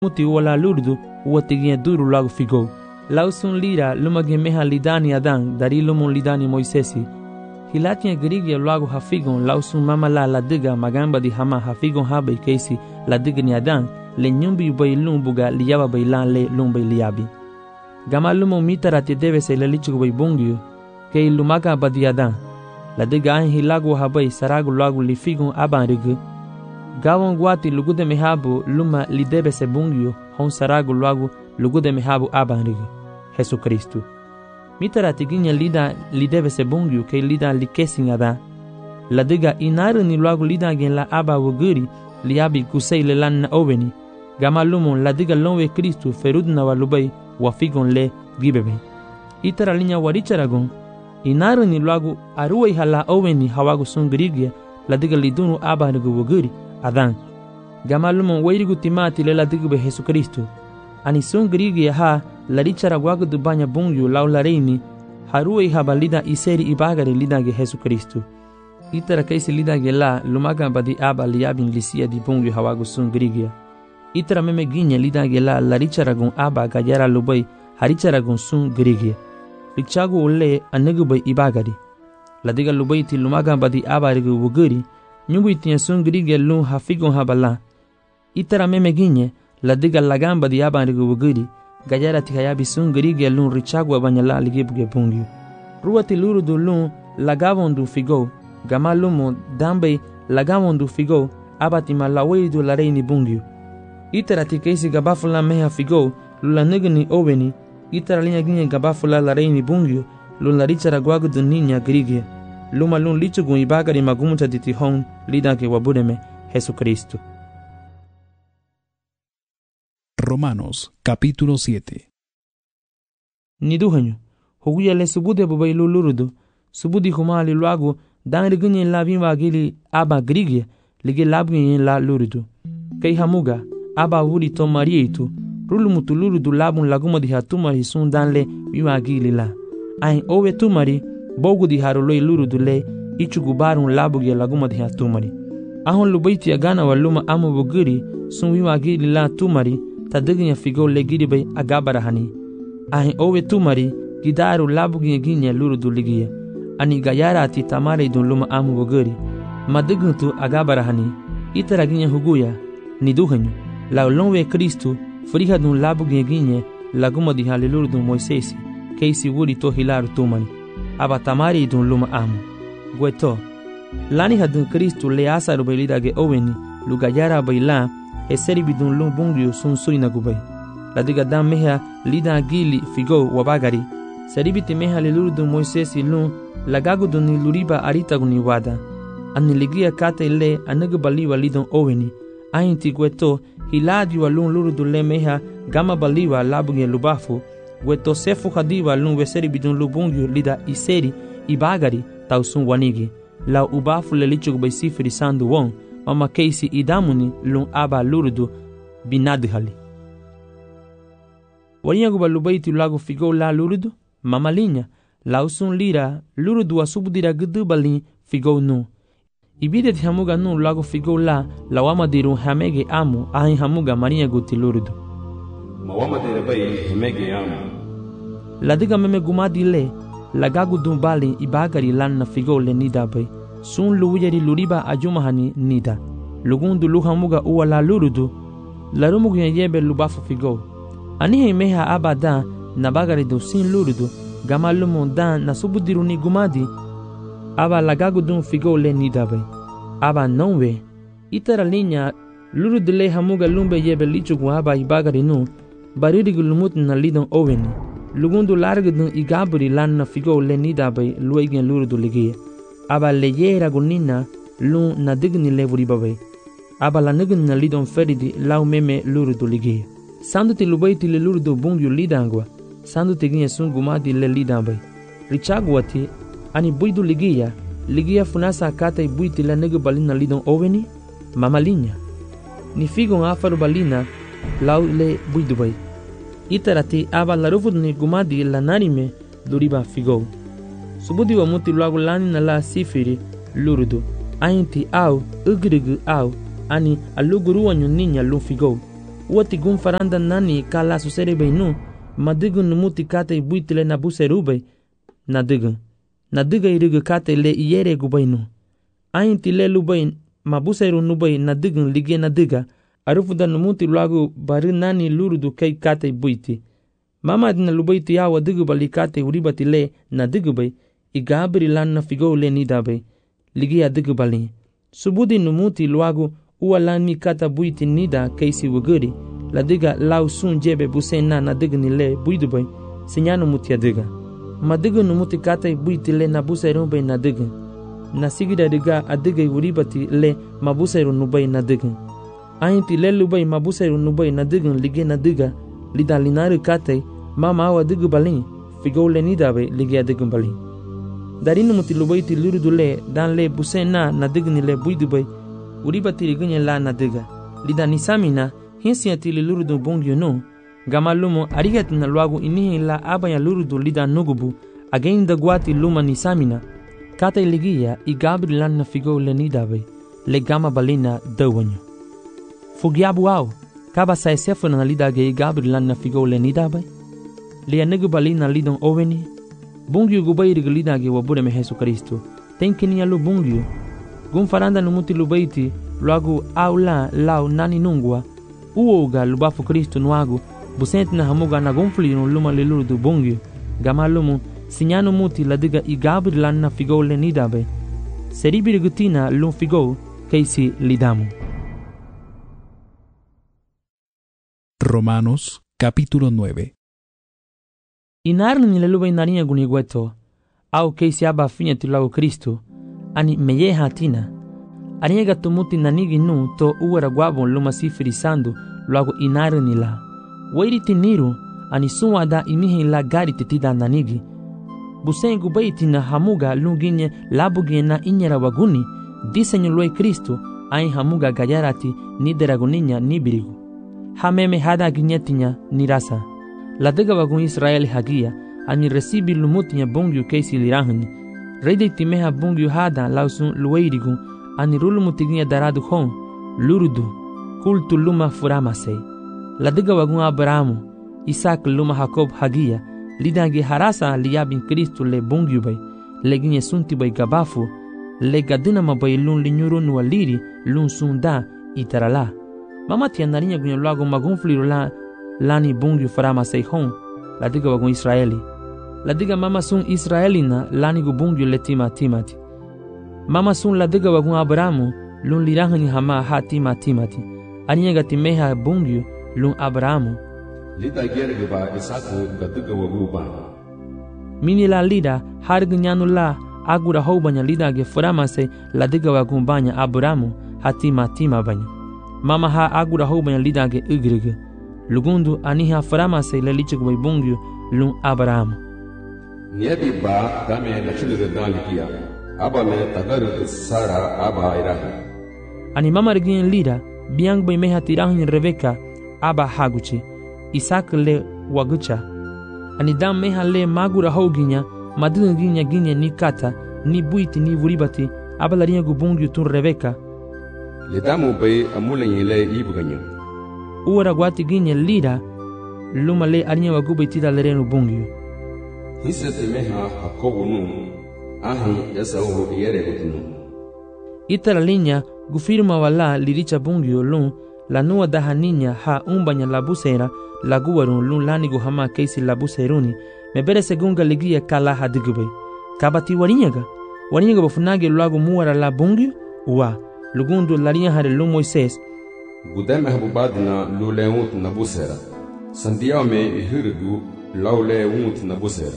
muti wala lurdu uwatigia duru lagu figo. Lausun lira lumage meha lidani Adan dari lumun lidani Moisesi. Hilatia gerigia lagu hafigon lausun mamala ladiga magamba di hama hafigon habe keisi ladiga ni Adan le nyumbi bay lumbuga liyaba bay lan le lumbay liyabi. Gama lumun mitarati debe se lelichugo bay bungyo ke lumaga badi Adan. Ladiga ahin hilagu habay saragu lagu lifigon aban rigu. Gawon guati lugude mehabu luma lidebe se bungyo hon saragu lagu lugude mehabu aban rigu. Jesu Kristu. Mitara tiginya lida lidebe se bungyu ke lida likesin Adan. Ladiga inaru ni lagu lida gen la aba wuguri liabi kusei le lan na oveni. Gama lumon ladiga lonwe Kristu ferudna walubai wafigon le gibebe. Itara linya waricharagon. Inaru ni lagu aruwai hala oveni hawagu sungrigia ladiga lidunu aba rigu wuguri Adan. Gama lumon wairigu timati le ladiga be Jesu Kristu. Ani sungrigia ha larichara wagu dubanya bungyu lau lareini haruei habalida iseri ibagare lida ge Jesu Kristu. Itara kaisi lida ge la lumaga badi aba liabin lisia di bungyu hawagu sungrigia. Itara meme ginya lida ge la larichara gun aba gajara lubai harichara gun sungrigia. Richagu ule anegu bai ibagari. Ladiga lubai ti lumaga badi aba rigu wuguri nyungu itia sungrigia lu hafigon habala. Itara meme ginya ladiga lagamba di aba rigu wuguri gajara tikayabi sungrigia lun richagu abanyala ligibuge bungyu. Ruati lurudu lun lagavondu figo, gama lumo dambe lagavondu figo, abati malaweidu lareini bungyu. Itara tikaisi gabafula meha figo, lula nigani oveni, itara linya ginye gabafula lareini bungyu, lun larichara guagudu ninya grigia. Luma lun lichugu ibagari magumuta ditihon, lidake wabudeme, Jesu Kristu. Romanos, capítulo 7. Niduhanyo, huguya le subude bubai lulurudu, subudi humali luagu, dan rigunye la bimba gili aba grigia, lige labgunye la lurudu. Kei hamuga, aba wuri to marieitu, rulumutu lurudu labun laguma di hatumari sun dan le bimba gili la. Ahin owe tumari, bogu di haruloi lurudu le, ichugubarun labugia laguma di hatumari. Ahon lubaiti agana waluma amu buguri, sun bimba gili la tumari, tadiginya figo le giribai agabarahani. Ahin owe tumari gidaru labuginya ginya lurudu ligia. Ani gayara ati tamare idun luma amu woguri. Madiguntu agabarahani. Itara ginya huguya. Niduhanyo. La ulonwe Kristu friha dun labuginya ginya laguma di hali lurudu Moisesi. Keisi wuri to hilaru tumani. Aba tamare idun luma amu. Gweto. Lani hadun Kristu le asaru bailidage oweni lugayara baila eseri bidun lum bungyo sun suina gubai. Ladiga dam meha lida gili figo wabagari. Seribiti meha lilurudu Moisesi lum lagagudu ni luriba aritagu ni wada. Ani ligia kate le anagu baliwa lidon oweni. Ainti gweto hiladi wa lum lurudu le meha gama baliwa labuge lubafu. Gweto sefu hadiwa lum weseri bidun lubungyo lida iseri ibagari tausun wanigi. La ubafu le lichugu bai sifiri sandu won. Mama keisi idamuni lun aba lurudu binadhali. Warinyagu balubaiti lagu figo la lurudu, mama linya, lausun lira lurudu wa subudira gudu bali figo nu. Ibide ti hamuga nu lagu figo la wama diru hamege amu ahin hamuga marinyagu ti lurudu. Mawama dira bai hamege amu. Ladiga meme gumadi le, lagagu dumbali ibagari lan na figo le nida bai. Sun luwiyari luriba ajumahani nida. Lugundu luhamuga uwa la lurudu. Larumugu yebe lubafu figo. Anihe meha abada na bagari do sin lurudu. Gama lumu dan na subudiru ni gumadi. Aba lagagu dun figo le nida bay. Aba nonwe. Itara linya lurudu le hamuga lumbe yebe lichugu aba ibagari nu. Baririgu lumut na lidon oweni. Lugundu largu dun igaburi lan na figo le nida bay luegen lurudu ligia. Aba leyera gunina lun na digni levuri babai. Aba la nigni na lidon feridi lau meme lurudu ligia. Sanduti lubaiti le lurudu bungyu lidangwa. Sanduti ginye sungumadi le lidambai. Richaguati ani buidu ligia funasa kata ibuiti la negu balina lidon oveni. Mama linya. Ni figon afaru balina lau le buidu bai. Itarati aba la rufudu ni gumadi la narime luriba figo. Subudi wa muti lagu lani na la sifiri lurudu. Ainti au ugrigu au ani aluguru wanyu ninya lufigo. uati gun faranda nani kala susere beinu madigun numuti kate buitile na buserube nadiga iriga kate le iere gubainu ainti le lubain mabuseru nubai nadigun lige nadiga arufuda numuti lagu bari nani lurudu kai kate buiti mama dina lubaiti ya wadigu bali kate uribati le nadigu bai igabri lan na figo le nidabe ligi adigu bali subudi numuti lagu uwa lan mi kata buiti nida kaisi waguri ladiga lau sun jebe busen na nadigu ni le buidu bai sinyanu muti adiga madigu numuti kate buiti le na buseru bai nadigu na sigida diga adiga uribati le mabuseru nubai nadigu ainti le lubai mabuseru nubai nadigu lige nadiga lida linari kate mama awa digu bali figo le nidabe lige adigu bali darinu muti lubaiti lurudu le dan le busen na nadigu ni le buidu bai uribati ligunye la nadiga lida nisamina hinsiati li lurudu bongyo no gama lumo arigat na luagu inihi la abaya lurudu lida nugubu againda guati luma nisamina kata iligia i gabri lan na figo le nidabe le gama balina dawanyo fugiabu au kaba sa esefu na lida ge i gabri lan na figo le nidabe le anugu balina lidon oweni bungyu gubai rig lida ge wabure me Jesu Kristo tenkini alu bungyu gun faranda numuti lubaiti luagu au la lau nani nungwa uoga lubafu Kristo nuagu busent na hamuga na gonfli no luma le luru du bungyu gama lumu sinyanu muti ladiga i gabri lan na figo le nidabe seribiri gutina lum figo kaisi lidamu. Romanos capítulo 9. Inarni ni leluba inaria gunigueto au kaisi aba finya tilago Kristo ani meye hatina aniega tumuti nanigi nu to uwara guabon luma sifirisando luago inarni la wairiti niru ani suwada imihi la gari titida nanigi busen gubaiti na hamuga lunginye labugie na inyera waguni disenyo luai Kristo ai hamuga gayarati ni deragoninya ni birigu hameme hada ginyetinya ni rasa ladiga wagun Israeli hagia ani resibi lumutinya bongyu kaisi lirahni reide timeha bongyu hada lausun luairigu ani rulumutiginya daradu hon lurudu kultu luma furamase ladiga wagun Abrahamu Isaac luma Jacob hagia lidangi harasa liyabin Kristo le bongyu bay leginye sunti bay gabafu le gadina mabay lun linyurun waliri lun sunda itarala mama tianarinya gunyo lago magunfliru la lani bongyu furamase hon ladiga wagun Israeli ladiga mama sun Israelina lani gu bongyu le timati mama sun ladiga wagun Abrahamu lun lirahani hama ha timati aniega timeha bongyu lun Abrahamu lida gerge ba Isaku gatuga wagu ba mini la lida harg nyanu la agura hobanya lida ge furamase ladiga wagun banya Abrahamu hatima banya mama ha agura hobanya lida ge igrege lugundu aniha furamase le lichig bay bongyu lun Abrahamu niyabi ba dame la chilure dalikia aba me tagar sara aba irahi ani mama regin lida biang bay meha tirahin Rebeka aba haguchi Isaac le wagucha ani dam meha le magura hoginya madun ginya ni kata ni buiti ni vuribati aba la ringa gubungyu tun Rebeka le damu bay amulen le ibuganyo uwara gwati ginya lida luma le arinya wagubai tida le renu bungyu hisete meha Jacobo nu ahi Esau yere gutinu itara linya gufirma wala liricha bungyu lun la nuwa dahaninya ha umbanya labusera la guwarun lun lanigu hama kaisi labuseruni mebere segunga ligia kala hadigube kabati warinyaga bafunage lagu muwara la bungyu wa lugundu larinya hare lun Moises gudeme habubadina lulewut nabusera sandiya me ihirgu laulewut nabusera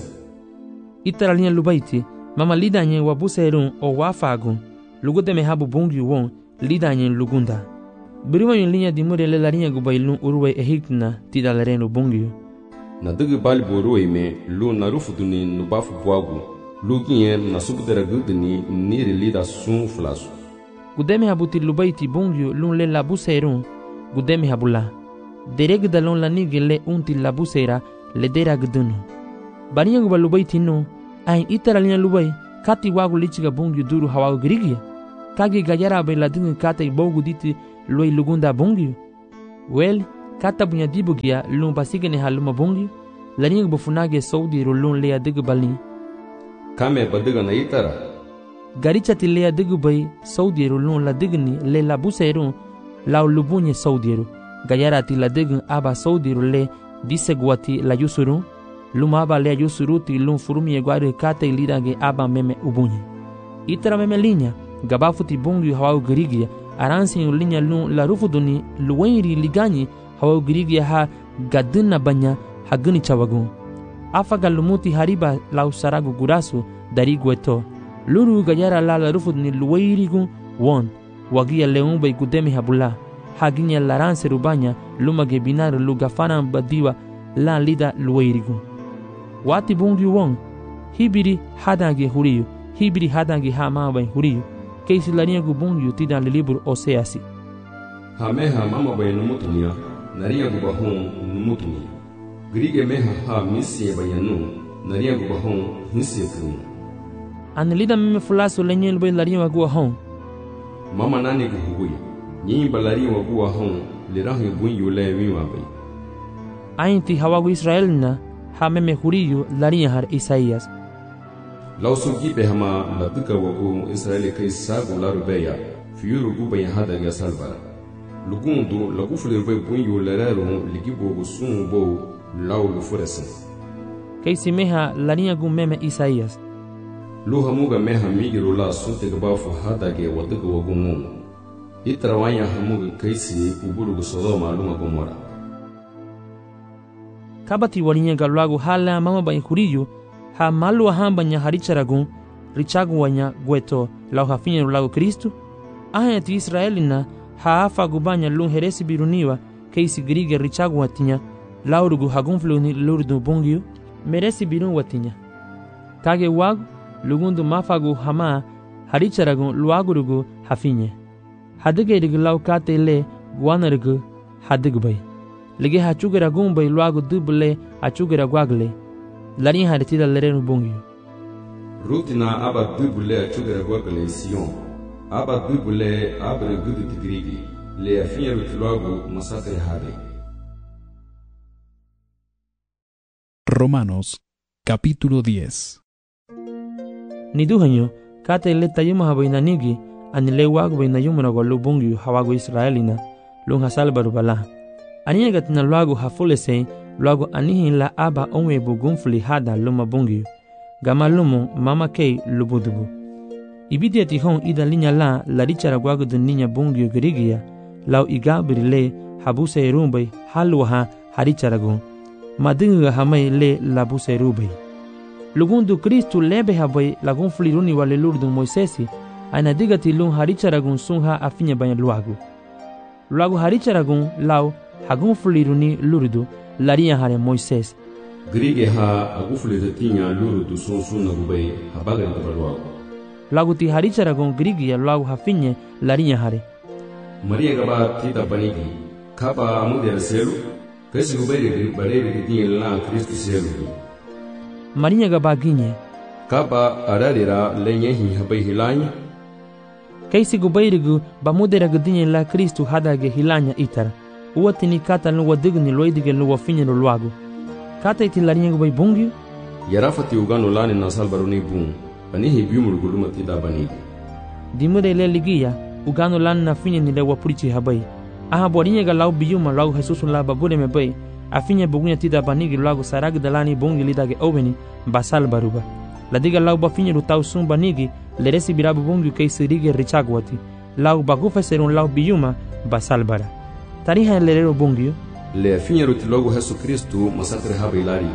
itara linya lubaiti mama lidanye wabuserun o wafagun lugudeme habu bungyu won lidanye lugunda biriwa yung linya dimure le larinya gubailun uruwe ehikna tida lerenu bungyu na digi bali boruwe me lu narufuduni nubafu bwagu lu kinye nasubudera gudini niri lida sun flasu gudeme habuti lubaiti bungyu lun le labuserun gudeme habula dereg dalon lanigi le unti labusera le dera gudunu barinya guba lubaiti no ayin itara linya lubai kati wagu lichiga bungyu duru hawagu girigia kagi gajara be ladingi kata ibogu diti loi lugunda bungyu wel Kata bunya dibugia lun basigene haluma bongi. Laringa bufunage saudi lun lea digu balin. Kame badiga na itara. Garicha ti lea digu bay saudi lun la digni le la buseru lau lubunye saudi. Gayara ti la digun aba saudi le disegwati la yusuru. Luma aba lea yusuru ti lun furumi eguari kate ilirage aba meme ubunye. Itara meme linha. Gabafuti bongi hawau girigia. Aransi linha lun la rufuduni luwenri ligani hawau girigia ha gadina banya haguni chawagun. Afaga lumuti hariba lau saragu gurasu dari gueto. Luru gayara la rufuduni luwenrigun won. Wagia leumba igudemi habula. Haginya laranse rubanya luma gebinar lugafana badiwa la lida luwenrigun. Wati bongi won. Hibiri hadange huriyu. Hibiri hadange hamabai huriyu. Keisi larinha gubungu tida no livro Oseasi. Hameha mama bay numutunia, narinha gubahon numutunia. Grige meha ha misi bayanu, narinha gubahon hisi krumu. Anelida meme fulaso lenyen bay larinha gubahon. Mama nani guhuya, nyi balarinha gubahon, lirahi bunyu le wiwa bay. Ainti hawagu Israelina, ha meme huriyu larinha har Isaías. Lausugi behama la duka wagu Israeli kai sagu la rubeya fiuru guba ya hada ya salbara lugundu la gufule rube bunyu lerero ligibo gusun bo lau lufuresen kai simeha larinha gu meme Isaías luha muga meha migiru la sunte gabafu hada ge waduka wagu mu itrawanya hamuga kaisi uburu Sodoma luma Gomora kabati warinha galwagu hala mama ba huriyu ha malu hambanya haricharagun richagu wanya gueto lau hafinye lago Kristu ahenti Israelina ha afa gubanya lun heresi biruniwa keisi grige richagu watinya laurugu hagunfluni lurdu bungiu meresi birun watinya kage wagu lugundu mafagu hama haricharagun luagurugu hafinye hadige rig lau kate le guanarugu hadigbay lige hachugera gumbay luagu dubule hachugera gwagle larinha haritida lerenu bongiu. Rutina aba dubule achugera gwagale Sion. Aba dubule abre gudu tigrigi. Le afinha rutilago masakre hade. Romanos, capítulo 10. Niduhanyo, kate le tayuma habainanigi, anile wagu bainayumuna gwalu bongiu hawagu Israelina, lung hasalbaru bala. Aniagat na luagu hafulese, luagu anihin la aba onwe bugunfuli hada luma bungiu. Gama lumo mama kei lubudubu. Ibidia tihon ida linya la richara guagu dun ninya bungiu girigia, lau igabiri le habuse rumbai halwaha haricharagun. Madinga hamai le labuse rubai. Lugundu Kristu lebe habai lagunfuli runi wale lurdun Moisesi, aina digati lung haricharagun sunha afinya banya luagu. Luagu haricharagun lau hagunfuli runi lurdu larinha hare Moises. Grige ha agufuli tinha lurdu sunsun rubai habaga ndabalwagu. Lagu ti haricharagun grigia lagu hafinye larinha hare. Maria gaba tita banigi kaba amudia selu kesi gubere barere tinha la Kristu selu. Maria gaba ginye kaba ararira lenyehi habai hilanya. Kesi gubere bamudera gdinye la Kristu hadage hilanya itara. Uatini kata luwa digni loidige luwa finye luagu. Kata iti larinha gubai bungiu? Yarafati ugano lani na salbaruni bung. Anihi biumul guluma tida banigi. Dimure le ligia, ugano lani na finye nile wapurichi habai. Aha borinha galau biuma lagu Jesusun la babure me bai. Afinye bugunya tida banigi lagu sarag dalani bungi lidage oveni basal baruba. Ladiga lau bafinye lutau sun banigi leresi birabu bungiu kei sirige richagwati. Lau bagufa serun lau biuma basal bara. Tariha lerero bungiu? Le afinha rutilogo Jesu Kristu masakre haba ilari.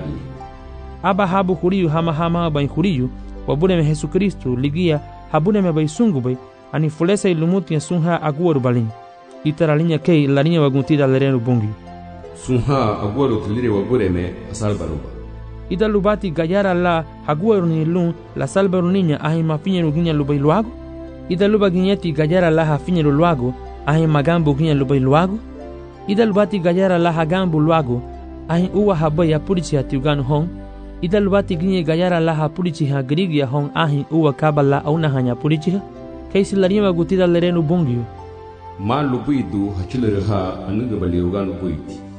Aba habu huriyu hama bai huriyu, wabune me Jesu Kristu ligia habune me bai sungu bai, ani fulesa ilumuti ya sunha aguaru balin. Itara linya kei larinha waguntida lerero bungiu. Sunha aguaru tilire wabure me asalbaruba. Ida lubati gayara la aguaru ni lun la salbaru ninya ahi mafinye ruginya lubai luago. Ida luba ginyeti gayara la hafinye luago ahi magambu ginya lubai luago. Ida lubati gayara la hagambu luago ahi uwa habai apurichi hatiuganu hong. Ida lubati ginye gayara la hapurichi ha grigia hong ahi uwa kabala auna hanya purichi ha. Kaisi larinha gutida lerenu bungiu. Ma lubuidu hachilere ha anuga bali uganu buiti.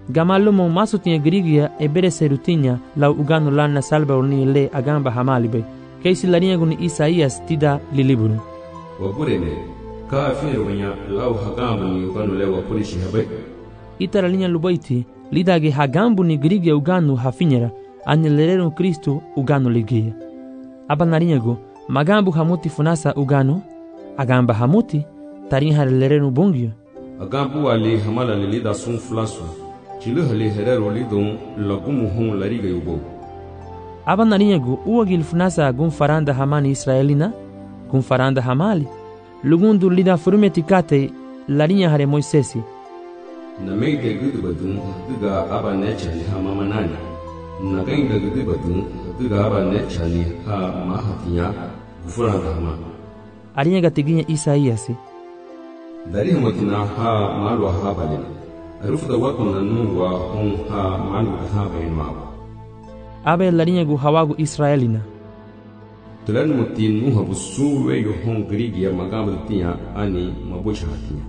Gamalumo masu tinha grigia e bere serutinha lau ugano lá na salva uni le agamba hamalibe. Keisi larinha guni Isaías tida liliburu. Wapureme, ka fero wanya lau hagamba ni ugano le wapuri shihabe. Itara linha lubaiti, lidage hagambu ni grigia ugano hafinyera, anelereru Kristo ugano ligia. Aba narinhago, magambu hamuti funasa ugano, agamba hamuti, tarinha harelereru bungio. Agambu ali hamala lida sun flasu. Chilu hali herero lidon lagumu hon lariga yubo. Aba narinhago, uagil funasa gun faranda hamani Israelina, gun faranda hamali. Lugundu lida furumeti kate larinha hare Moisesi. Na meide gudu badun duga aba nechali ha mamanani. Na gainga gudu badun duga aba nechali ha mahatinya gufuranda hama. Arinha gatiginya Isaías. Dari matina ha malwa ha balina. Arufda wakuna nungwa hon ha malu ha bainmawa. Abe larinhago hawago Israelina. Tulan mutin nuha busuwe yo hon grigia magamba tinha ani mabucha hatinya.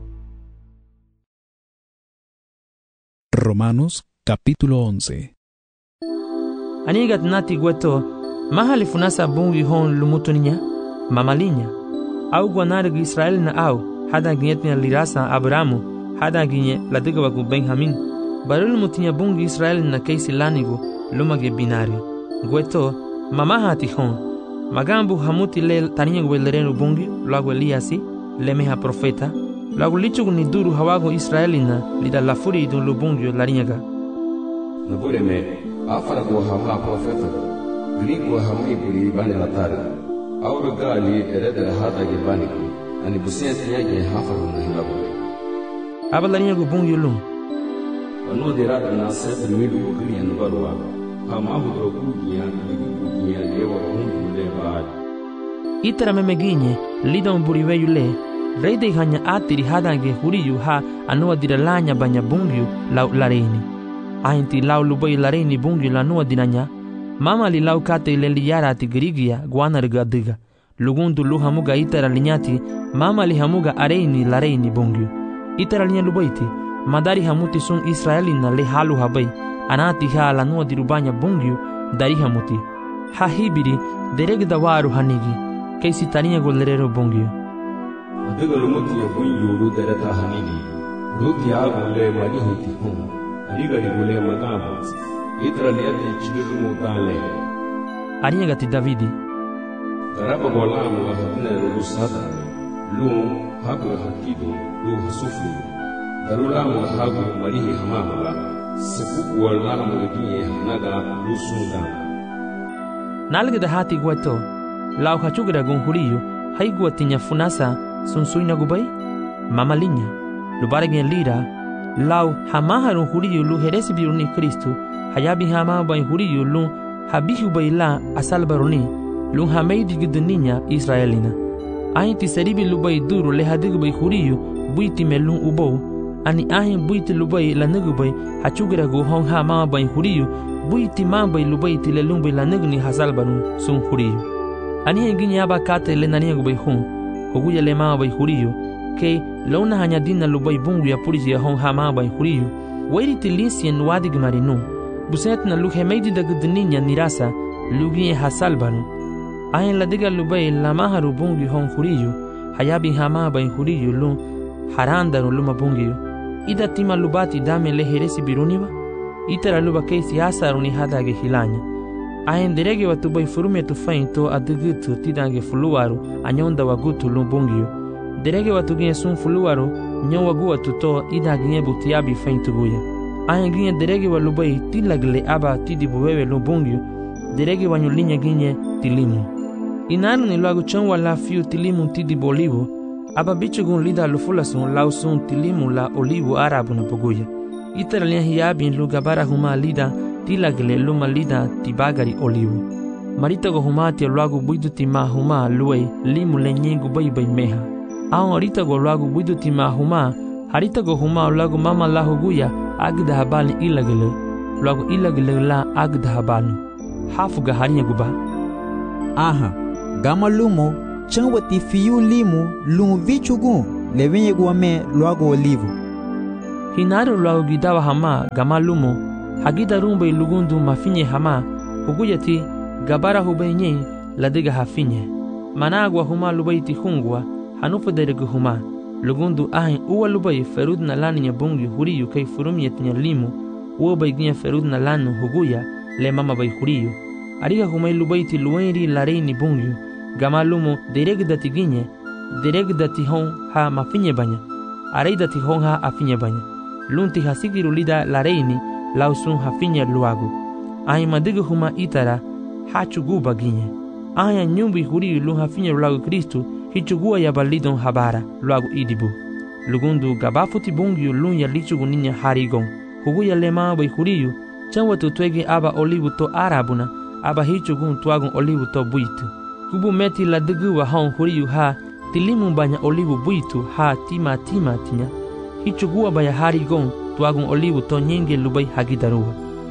Romanos capítulo 11. Anigat nati gueto, mahali funasa bungi hon lumutuninya, mamalinya. Au guanarg Israel na au, hada ginyetnya lirasa Abramu, hada ginye ladigawagu Benjamin. Barul mutinya bungi Israel na keisi lanigu, lumage binario. Gueto, mamahati hon. Magambu hamuti le taninya guelerenu bungi, lagu Eliasi, lemeha profeta. Lagu lichugu ni duru hawago Israelina lida lafuri idun lubungyo larinyaga. Nabureme, afara go hama profeta. Grigo hami buri bani latari. Auro gali eredere hada ge bani. Ani busenti yage hafaru na hilabu. Aba larinyago bungyo lum. Ano derada na sete midu gri anu barwa. Hama budro gugiya gugiya lewa hungu le baad. Itara memeginye lidon buriwe yule. Reide hanya atiri hadange huriyu ha anua diralanya banya bungyu lau lareini. Ainti lau lubai lareini bungyu lanua dinanya. Mama li lau kate leli yara ati grigia guanarga diga. Lugundu lu hamuga itara linyati mama li hamuga areini lareini bungyu. Itara linya lubaiti madari hamuti sun Israelina le halu habai. Anati ha lanua dirubanya bungyu dari hamuti. Ha hibiri deregda waru hanigi. Keisi tarinya golerero bungyu. Adiga lumuti ya bunyu lu dereta hanini. Luti ya gule mani hiti hon. Adiga di gule magamba. Itra liyate chilu mutale. Arinya gati Davidi. Garaba golamu wa hatina lu sada. Lu hagu hakidu lu hasufu. Darulamu wa hagu marihi hamamala. Sepuku wa lamu ginye hanaga lu sunda. Nalgada hati guato. Lau hachugra gun huriyu. Haigua tinya funasa sunsuina gubai. Mamalinya. Lubaragin lira. Lau hamaharu huriyu lu heresi biruni Kristu. Hayabi hama bai huriyu lu habihu bai la asal baruni. Lu hameidi giduninya Israelina. Ainti seribi lubai duru le hadigu bai huriyu buiti melun ubou. Ani ahin buiti lubai la nugu bai hachugra gu hong hama bai huriyu buiti mambai lubai tilelun bai la nugu ni hasal barun sun huriyu. Ani henginya aba kate le naniya gubai hun. Hoguya le maa bai huriyu. Ke launa hanya dina lubai bungu ya purisi ya hong hama bai huriyu. Wairi tilisi ya nuwadi gimarinu. Buset na luk hemeidi da guduninya nirasa. Lugi ya hasal banu. Ahin ladiga lubai la maharu bungu hong huriyu. Hayabi hama bai huriyu lu. Harandaru luma bungu. Ida tima lubati dame le heresi biruniwa. Itara luba keisi asaruni hadage hilanya. Ahen derege watu bai furume tu fainto adugutu tidange fuluwaru anyonda wagutu lumbungio. Derege watu ginye sun fuluwaru nyon wagu watu to ida ginye butiabi fainto guya. Ahen ginye derege wa lubai tilagle aba tidibu wewe lumbungio. Derege wanyo linya ginye tilimu. Inanu ni luagu chonwa la fiu tilimu tidibu olivu. Aba bicho gun lida lufulasun lausun tilimu la olivu arabu na poguya. Itara linya hiyabi lugabara huma lida tilagle luma lida tibagari olivu. Marita go humati luagu buidu tima huma luei limu lenyengu bai bai meha. Aon arita go luagu buidu tima huma harita go huma luagu mama la huguya agda habali ilagle. Luagu ilagle la agda habali. Hafu ga harinya guba. Aha, gama lumo chanwati fiyu limu lumu vichugu levenye guame luagu olivu. Hinaru luagu gidawa hama gama lumo, hagida rumbe lugundu mafinye hama, huguyati gabara hubenye ladiga hafinye. Managwa huma lubaiti hungwa, hanufederegu huma, lugundu ahin uwa lubai ferud na lani nya bungi huriyu kay furumyet nya limu, uwa bai gnya ferud na lanu huguya, le mama bai huriyu. Ariga humay lubaiti luenri lareini bungi, gama lumo deregdati ginye, deregdati hon ha mafinye banya, areidati hon ha afinye banya. Lunti hasigiru lida lareini, lausun hafinye luagu. Ahin madiga huma itara, hachuguba ginye. Aya nyumbi huriyu lun hafinye luagu Kristu, hichugua ya balidon habara, luagu idibu. Lugundu gabafuti bungiu lun ya lichugu ninya harigon. Huguya lema bai huriyu, chanwa tutwege aba olivu to arabuna, aba hichugun tuagun olivu to buitu. Kubu meti la digu wa hon huriyu ha, tilimu banya olivu buitu ha tima tinya. Hichugua baya harigon, tuagun olivu to nyenge lubai hagidarua.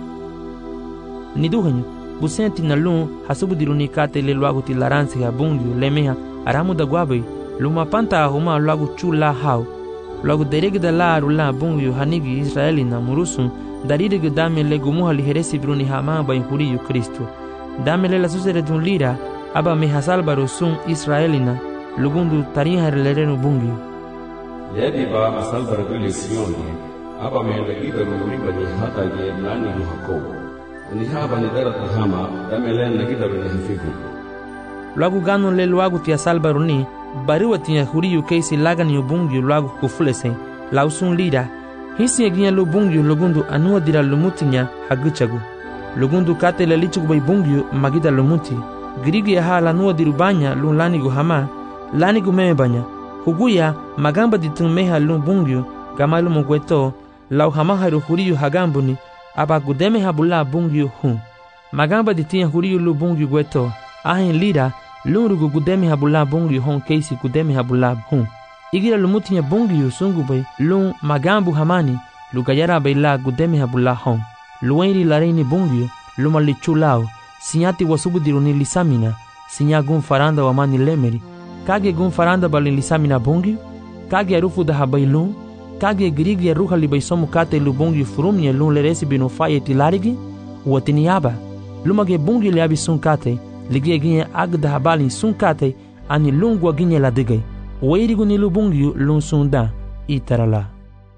Niduhanyu, busenti na lun hasubudiruni kate le luagu ti laransi ha bungiu lemeha aramu da guabe, luma panta ahuma luagu chula hau. Luagu deregda la rula bungiu hanigi Israeli na murusun, darirege damele gumuha liheresi bruni hama bain huriyu Kristu. Damele la susere dun lira, aba mehasalbaru sun Israelina, lugundu tariha lerenu bungiu. Yadi ba asalbaru gili siyoni, aba mele idaru riba ni hata ye nani muhakobo. Ni haba ni darata hama, damele nagidaru ni hafiku. Luagu gano le luagu tia salbaru ni, bariwa tia huriyu keisi lagani ubungiu luagu kufulese, lausun lira, hisi eginya lubungiu lugundu anua dira lumutinya haguchagu. Lugundu kate le lichugu bai bungiu magida lumuti. Girigi ya haa lanua dirubanya lun lanigu hama, lanigu meme banya. Huguya magamba ditun meha lun bungiu, gamalu mugweto, lau hama haru huriyu hagambuni, aba gudeme habula bungiu hun. Magamba ditia huriyu lu bungiu gweto, ahin lira, lun rugu gudeme habula bungiu hon keisi gudeme habula hun. Igira lumutinya bungiu sungu bai, lun magambu hamani, lugayara bai la gudeme habula hon. Luenri lareini bungiu, luma lichulao, sinyati wasubudiruni lisamina, sinya gun faranda wa mani lemeri, kage gun faranda balin lisamina bungiu, kage arufu da habai lun, kage girigi ya ruha libai somu kate lu bungiu furumye lun leresi binu faye tilarigi, watini yaba, lumage bungiu liabi sun kate, ligie ginye ag da habalin sun kate, ani lungwa ginye la digay, weirigu ni lu bungiu lun sun da, itarala.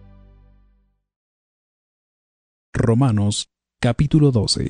Romanos, capítulo 12.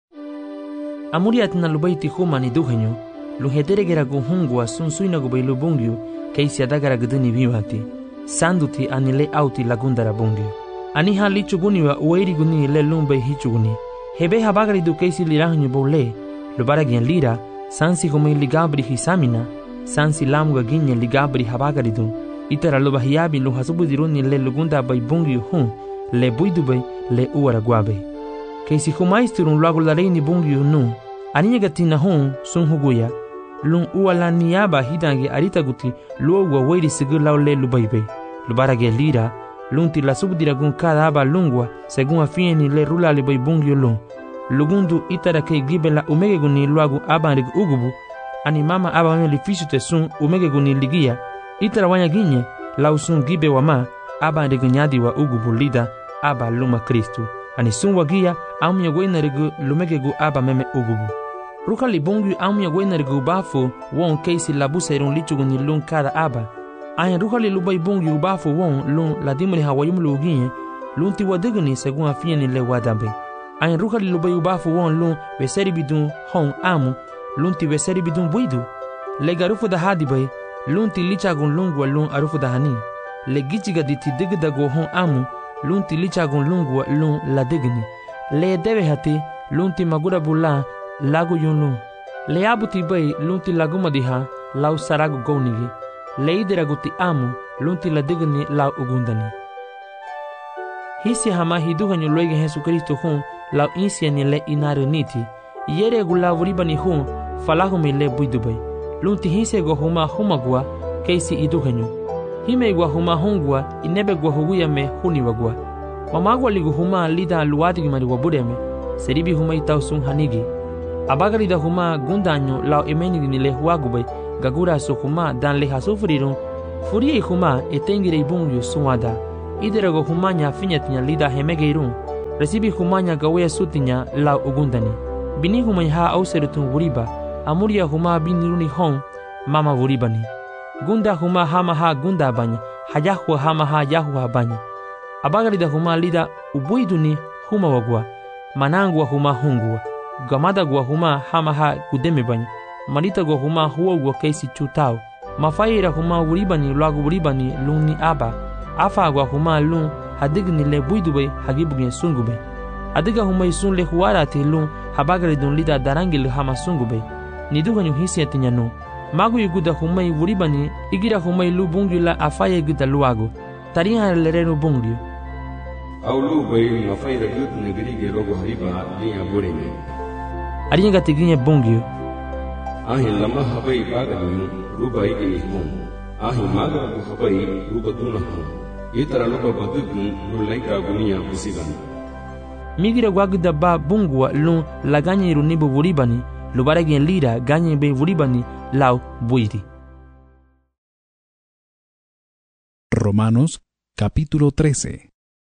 Amuriat na lubaiti huma ni duhenyo, luheteregera guhungwa sunsuina gubai lubungiu, keisi adagara guduni vivati, sanduti anile auti lagundara bungiu. Ani ha lichuguni wa ueiriguni le lumbai hichuguni, hebe habagari du keisi lirahanyu bole, lubaragian lira, sansi humai ligabri hisamina, sansi lamuga ginye ligabri habagari du, itara lubahiabi luhasubudiruni le lugunda bai bungiu hun, le buidubai le uara guabe. Keisi humaisturun luagu lareini bungiu nu, aninya gatina hun sun huguya, lun uala niyaba hidangi arita guti luogwa weiri sigur lau le lubaibe. Lubarage lira, lunti la subdiragun kada aba lungwa, segun afieni le rula libai bungiu lun. Lugundu itara kei gibe la umegeguni luagu abanrig ugubu, ani mama aba mele fisute sun umegeguni ligia, itara wanya ginye, lau sun gibe wama, abanrig nyadi wa ugubu lida, aba luma Kristu. Ani sun wagia amya wenarigu lumegegu aba meme ugubu. Ruka libungu amya wenarigu bafu won keisi labusa irun lichugu ni lun kada aba. Aya ruka li lubai bungu bafu won lun ladimri hawayum luginye lun ti wadiguni segun afieni le wadabe. Aya ruka li lubai bafu won lun weseri bidun hon amu lun ti weseri bidun buidu. Le garufu da hadibai lun ti lichagun lungwa lun arufu da hani. Le gichiga diti digdago hon amu lun ti lichagun lungwa lun la digni. Le debe hati lun ti magura bula lagu yun lun. Le abuti bay lun ti laguma diha lau saragu gownigi. Le idiragu ti amu lun ti la digni lau ugundani. Hisi hama hiduhanyu loige Jesu Kristo hun lau insiani le inaru niti. Yere gu lau ribani hun falahumi le buidubay. Lun ti hisi go huma humagua keisi iduhanyu. Hime gua huma hongwa inebe gua huguya me huni wagua. Mamagwa ligu huma lida luwati gimari wabureme, seribi huma itau sun hanigi. Abagari da huma gundanyo lau emenigi ni le huagubay, gagura su huma dan le hasufrirun, furie huma etengire ibungyo suwada. iderago humanya finyatinya lida hemegeirun recibi humanya gawe sutinya la ugundani bini humay ha auserutun wuriba amuria huma biniruni hon mama wuribani gunda huma hama ha gunda banya hayahua hama ha yahua banya abagarida huma lida ubuiduni huma wagwa manangwa huma hungwa gamada gwa huma hama ha gudeme banya marita gwa huma huwa keisi chutao mafaira huma wuribani lagu wuribani luni aba afa gwa huma lun hadigni le buidube hagibugin sungube adiga huma isun le huara te lun habagaridun lida darangil hama sungube niduganyu hisiatinya no magu yuguda huma wuribani igira huma lu bungula afaye gida luago tariha lereno bungio Aulu bay mafaira gut negeri ge rogo hariba liya boreme ariga tiginye bungio ahin lama habai bagani ruba igini hum ahin maga bu habai ruba tuna hum itara luba badugun lulaika gunia busigan migira gwagda ba bungwa lun laganye runibu wuribani lubarage lira ganye be wuribani lau buiti. Romanos capítulo 13.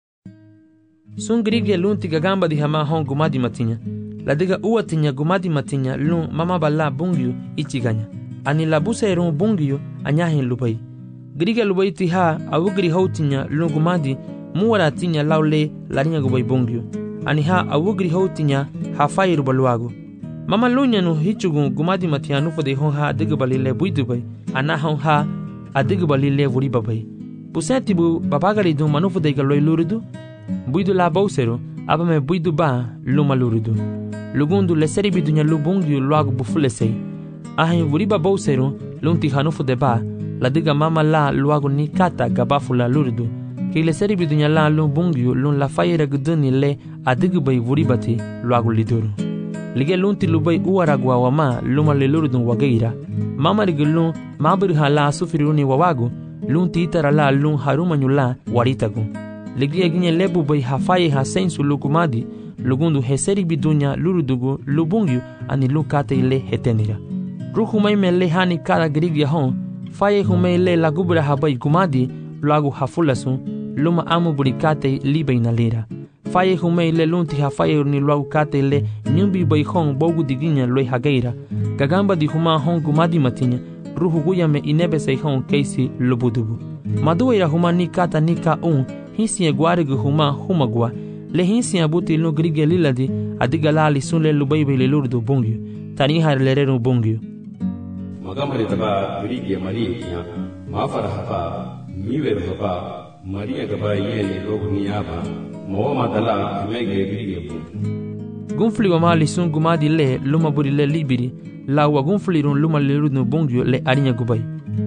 Sun grige lun tiga gamba di hama hon gumadi matinya. La diga uatinya gumadi matinya lun mama balla bungyu ichiganya. Ani la busa erun bungyu anyahin lubai. Grige lubai tiha awugri houtinya lun gumadi muwara tinya laule larinya gubai bungyu. Ani ha awugri houtinya hafai rubaluago. Mama lunya no hichugun gumadi matianu fode hon ha diga balile buidubai. Ana hon ha adiga balile wuribabai. Puseti bu babagari du manufu de galoi luridu buidu la bausero abame buidu ba luma luridu lugundu le seri bidunya lubungi luagu bufulesei ahin wuriba bausero lunti hanufu de ba la diga mama la luagu ni kata gabafula luridu ki le seri bidunya la lubungi lun la fayera guduni le adigu bai wuribati luagu liduru lige lunti lubai uaragwa wama luma le luridu wageira mama rigulun mabiri hala sufiruni wawagu lunti itara la lun harumanyula waritagu ligia ginye lebu bai hafaye hasensu lukumadi lugundu heseri bidunya lurudugu lubungyu ani lukate ile hetenira ruhu maime le hani kada grigia hon faye hume le lagubra habai kumadi lagu hafulasun luma amu burikate libe inalira faye hume le lunti hafaye ni lagu kate ile nyumbi bai hon bogu diginya loi hageira gagamba di huma hon kumadi matinya ruhu guyame inebe seihon keisi lubudubu maduira huma nikata nika hisi guarigu huma gua le hisi abuti no grige liladi adigalali sunle lubaibe le lurdu bungyu tani har lerero bungyu magamari taba grige maria mafara haba miwer haba maria gaba yene logniaba mo madala mege grige gunfli wa mali sun gumadi le luma buri le libiri la wa gunfli run luma le lurdu bungyu le arinya gubai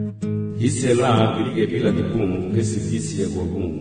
hisela grige bila dikum kesi hisi ya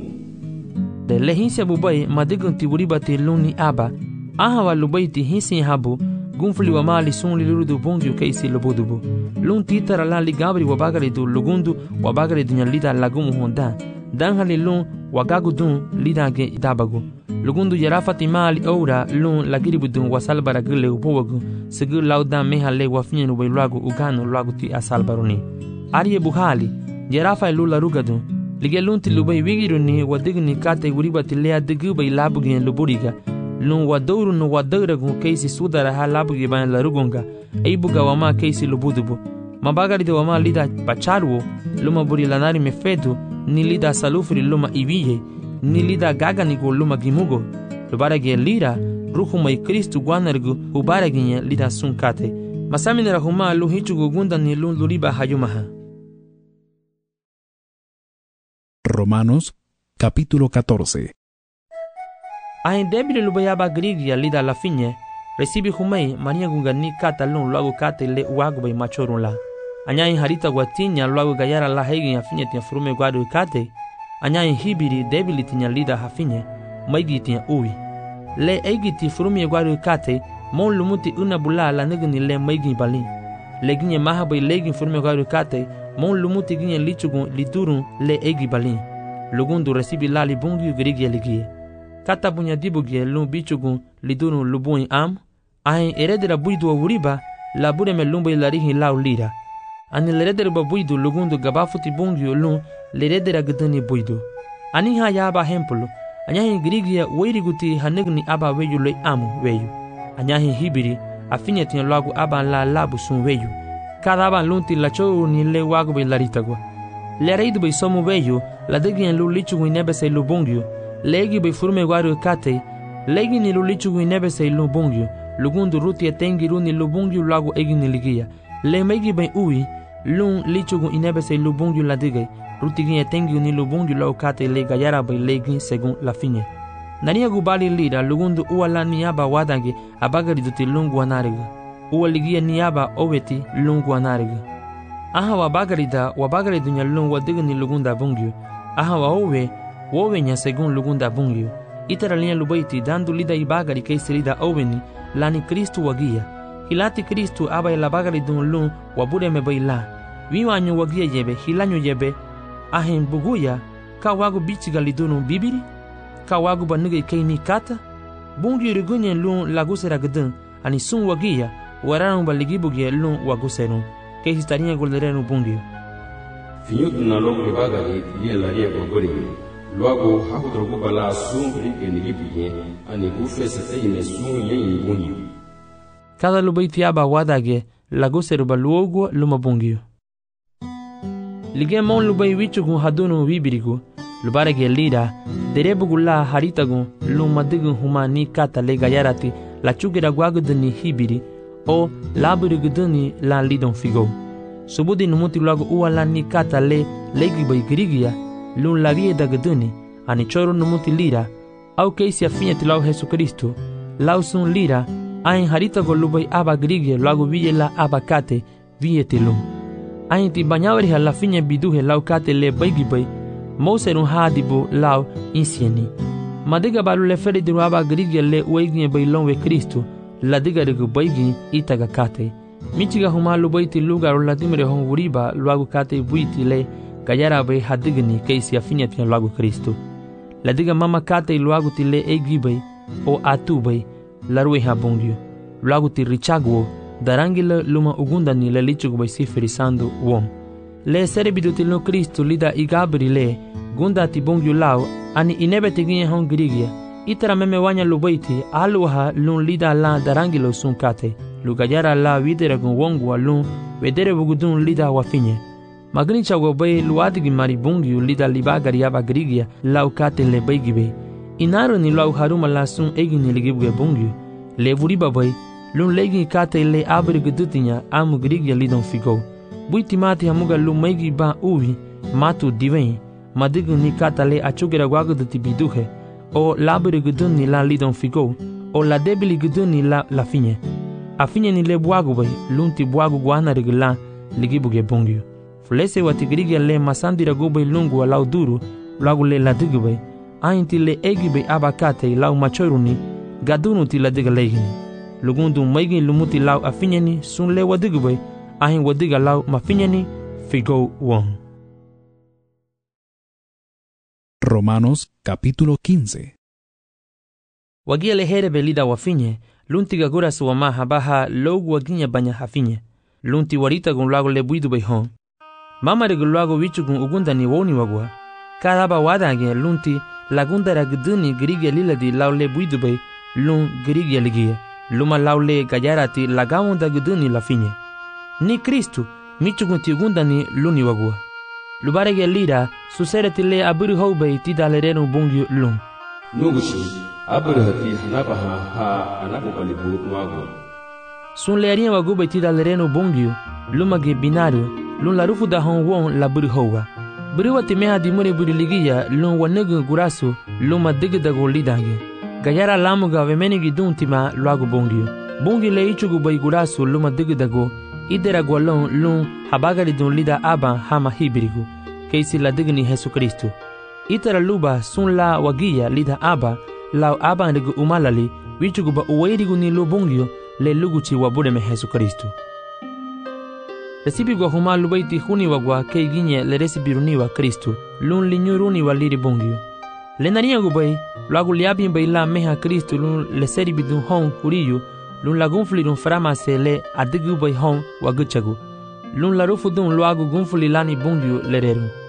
de le hinsia bubai madigun tiburibati luni aba aha wa lubaiti hinsi habu gunfli wa mali sun lirudu bungyu keisi lubudubu lun titara la ligabri wa bagari du lugundu wa bagari dunya lida lagumu honda danhali lun wa gagudun lida ge dabagu lugundu yarafati mali oura lun lagiribudun wa salbara gule ubowagu sigu lauda mehale wa finyenu bai lagu uganu lagu ti asalbaruni ariye buhali yarafa lula rugadun lige lunti lubai wigiruni wadigni kate wuribati lea digubai labugin luburiga lun wadawru no wadawragu keisi sudara ha labugi ban larugunga eibuga wama keisi lubudubu mabagari de wama lida pacharuo luma buri lanari mefedu ni lida salufri luma ibiye ni lida gaganigo luma gimugo lubarage lira ruhu mai kristu guanargu ubaraginye lida sunkate masaminera huma lu hichugu gunda ni lun luriba hayumaha. Romanos capítulo 14. Ahin debile lubayaba grigia lida la finye recibi humei maria gungani kata lun luagu kate le uagu bai machorun la anyain harita guatinya luagu gayara la hegi hafinye tia furume guadu kate anyain hibiri debile tinya lida hafinye maigi tia uwi le eigiti furume guadu kate mon lumuti una bula la negni le maigi balin le ginye mahabai legin furume guadu kate mon lumuti ginye lichugun liturun le egi balin lugundu recibi lali bungi grigia ligie kata bunya dibugie lun bichugun lidurun lubun am ahin eredera buidu wa wuriba la bureme lumbai larihi lau lira ani leredera ba buidu lugundu gabafuti bungi lun leredera gudani buidu Ani ha ya aba hempolo, anyahi Grigia weiriguti hanigni aba weyu le amu weyu. Anyahi hibiri, afinya tinya lagu aba la labu sun weyu. Cada aba lunti la chou ni le wagu be laritagwa. Le reidu be somu weyu, la degi en lu lichu nebe se lu bongyu. Legi be furme waru kate, legi ni lu lichu nebe se lu bongyu. Lugundu ruti etengi runi lu bongyu lagu egi ni ligia. Le megi be ui, lun lichu nebe se lu bongyu la degi. Ruti gin etengi ni lu bongyu lau kate le gayara be legi segun la finye. Nania gubali lira lugundu uala niaba wadange abagari duti lungu anariga. Uwa ligia niaba oweti lungu anariga. Aha wabagari dunya lungu wadiga ni lugunda bungyu. Aha wowe nya segun lugunda bungyu. Itara linya lubaiti dandu lida ibagari keisi lida oweni lani Kristu wagia. Hilati Kristu aba ilabagari dun lun wabure mebaila. Wiwanyu wagia yebe hilanyu yebe. Ahen buguya ka wagu bichiga lidunu bibiri. Ka wagu banige keini kata. Bungyu rigunye lun lagusera gedun. Ani sun wagia waranu baligibugie lun waguserun. Keisi tarinya golderenu bungyu. Finyutu na logo libagari liye laria gogori. Luago hakudrogu bala sun rike nigibugie. Ani gufesa teyine sun yenyi bungyu. Cada lubaiti aba wadage laguseru baluogu luma bungyu. Lige mon lubai wichugun hadunu wibirigu. Lubarege lira, derebugula haritagun lumadigun humani kata le gayarati la chugera guaguduni hibiri o laburiguduni la lidon figo. Subudi numuti luago uala ni kata le legibai grigia lun la vie da guduni ani choro numuti lira au keisi afinyati lau Jesu Kristo lau sun lira ain haritago lubai aba grigia luago vie la aba kate vie tilum. Ain ti banyawari la finya biduhe lau kate le baigibai Mouserun hadibu lau insieni. Madiga balu le feri diru aba grigia le ueginye bailon we Kristu. La diga rigu baigi itaga kate. Michiga humalu baiti lugar la dimere hon wuriba luagu kate buiti le gayara bai hadigni keisi afinya tia luagu Kristu. La diga mama kate luagu ti le egibai o atu bai la rue habungyu. Luagu ti richagwo darangile luma ugundani le lichugu bai sifiri sandu wom. Le serebiduti no Kristu lida igabri le gunda ti bongyu lau ani inebe teginye hon grigia. Itara meme wanya lubaiti aluha lun lida la darangilo sun kate. Lugayara la videre gun wongwa lun wedere bugudun lida wafinye. Magnicha wabay luadigi mari bongyu lida libagari aba grigia lau kate le baigibe. Inaru ni lau haruma la sun egini ligibwe bongyu. Le vuriba bay lun legi kate le abri gudutinya amu grigia lidon figo. Buiti mati hamuga lu maigi ba uwi matu diveni madigu ni kata le achugera guagudu ti biduhe o labiri gudun ni la lidon figo o la debili gudun ni la finye a finye ni le buagu bay lunti buagu guana rigla ligibuge bongyu flese wati grigia le masandira gubay lungu lau duru lagu le la digu bay ainti le egi bay abakate lau machoru ni gadunu ti la diga legini lugundu maigi lumuti lau a finye ni sun le wadigu bay ahin wadiga lau mafinyani figo won. Romanos capítulo 15. Wagia lehere belida wafinye, lunti gagura suwama habaha logu waginya banya hafinye. Lunti warita gun lago lebuidu behon. Mama regu lago wichu gun ugunda ni woni wagwa. Kadaba wadange lunti lagunda ragduni grigia liladi lau lebuidu beh lun grigia ligia. Luma lau le gayarati lagawunda guduni lafinye. Ni Kristu michugun ti ugunda ni luni wagwa. Lubarege lira susereti le aburi hoube ti dalerenu bungyu lun. Nugushi aburi hati hanabaha ha anabubalibu nuagwa. Sun le aria wagube ti dalerenu bungyu lumage binario lun la rufu da hon won la buri howa. Buri wati meha di mune buri ligia lun wanegu gurasu luma digidago lidange. Gayara lamuga vemenigi duntima luagu bungyu. Bungyu le ichugu bai gurasu luma digidago idera gwalon lun habagari dun lida aba hama hibirigu keisi la digni Jesu Kristu. Itara luba sun la wagia lida aba lau aba ndigu umalali wichugu ba uwairigu ni lubungyo le luguchi wabureme Jesu Kristu. Resibi gwa huma lubaiti huni wagwa kei ginye le resibiruni wa Kristu lun linyuruni wa liri bungyo. Le nariya gubai luagu liabi mbai la meha Kristu lun le seribi dun hon huriyu lun la gunfuli dun framase le adigu bai hon waguchagu. Lun la rufu dun luagu gunfuli lani bungyu lereru.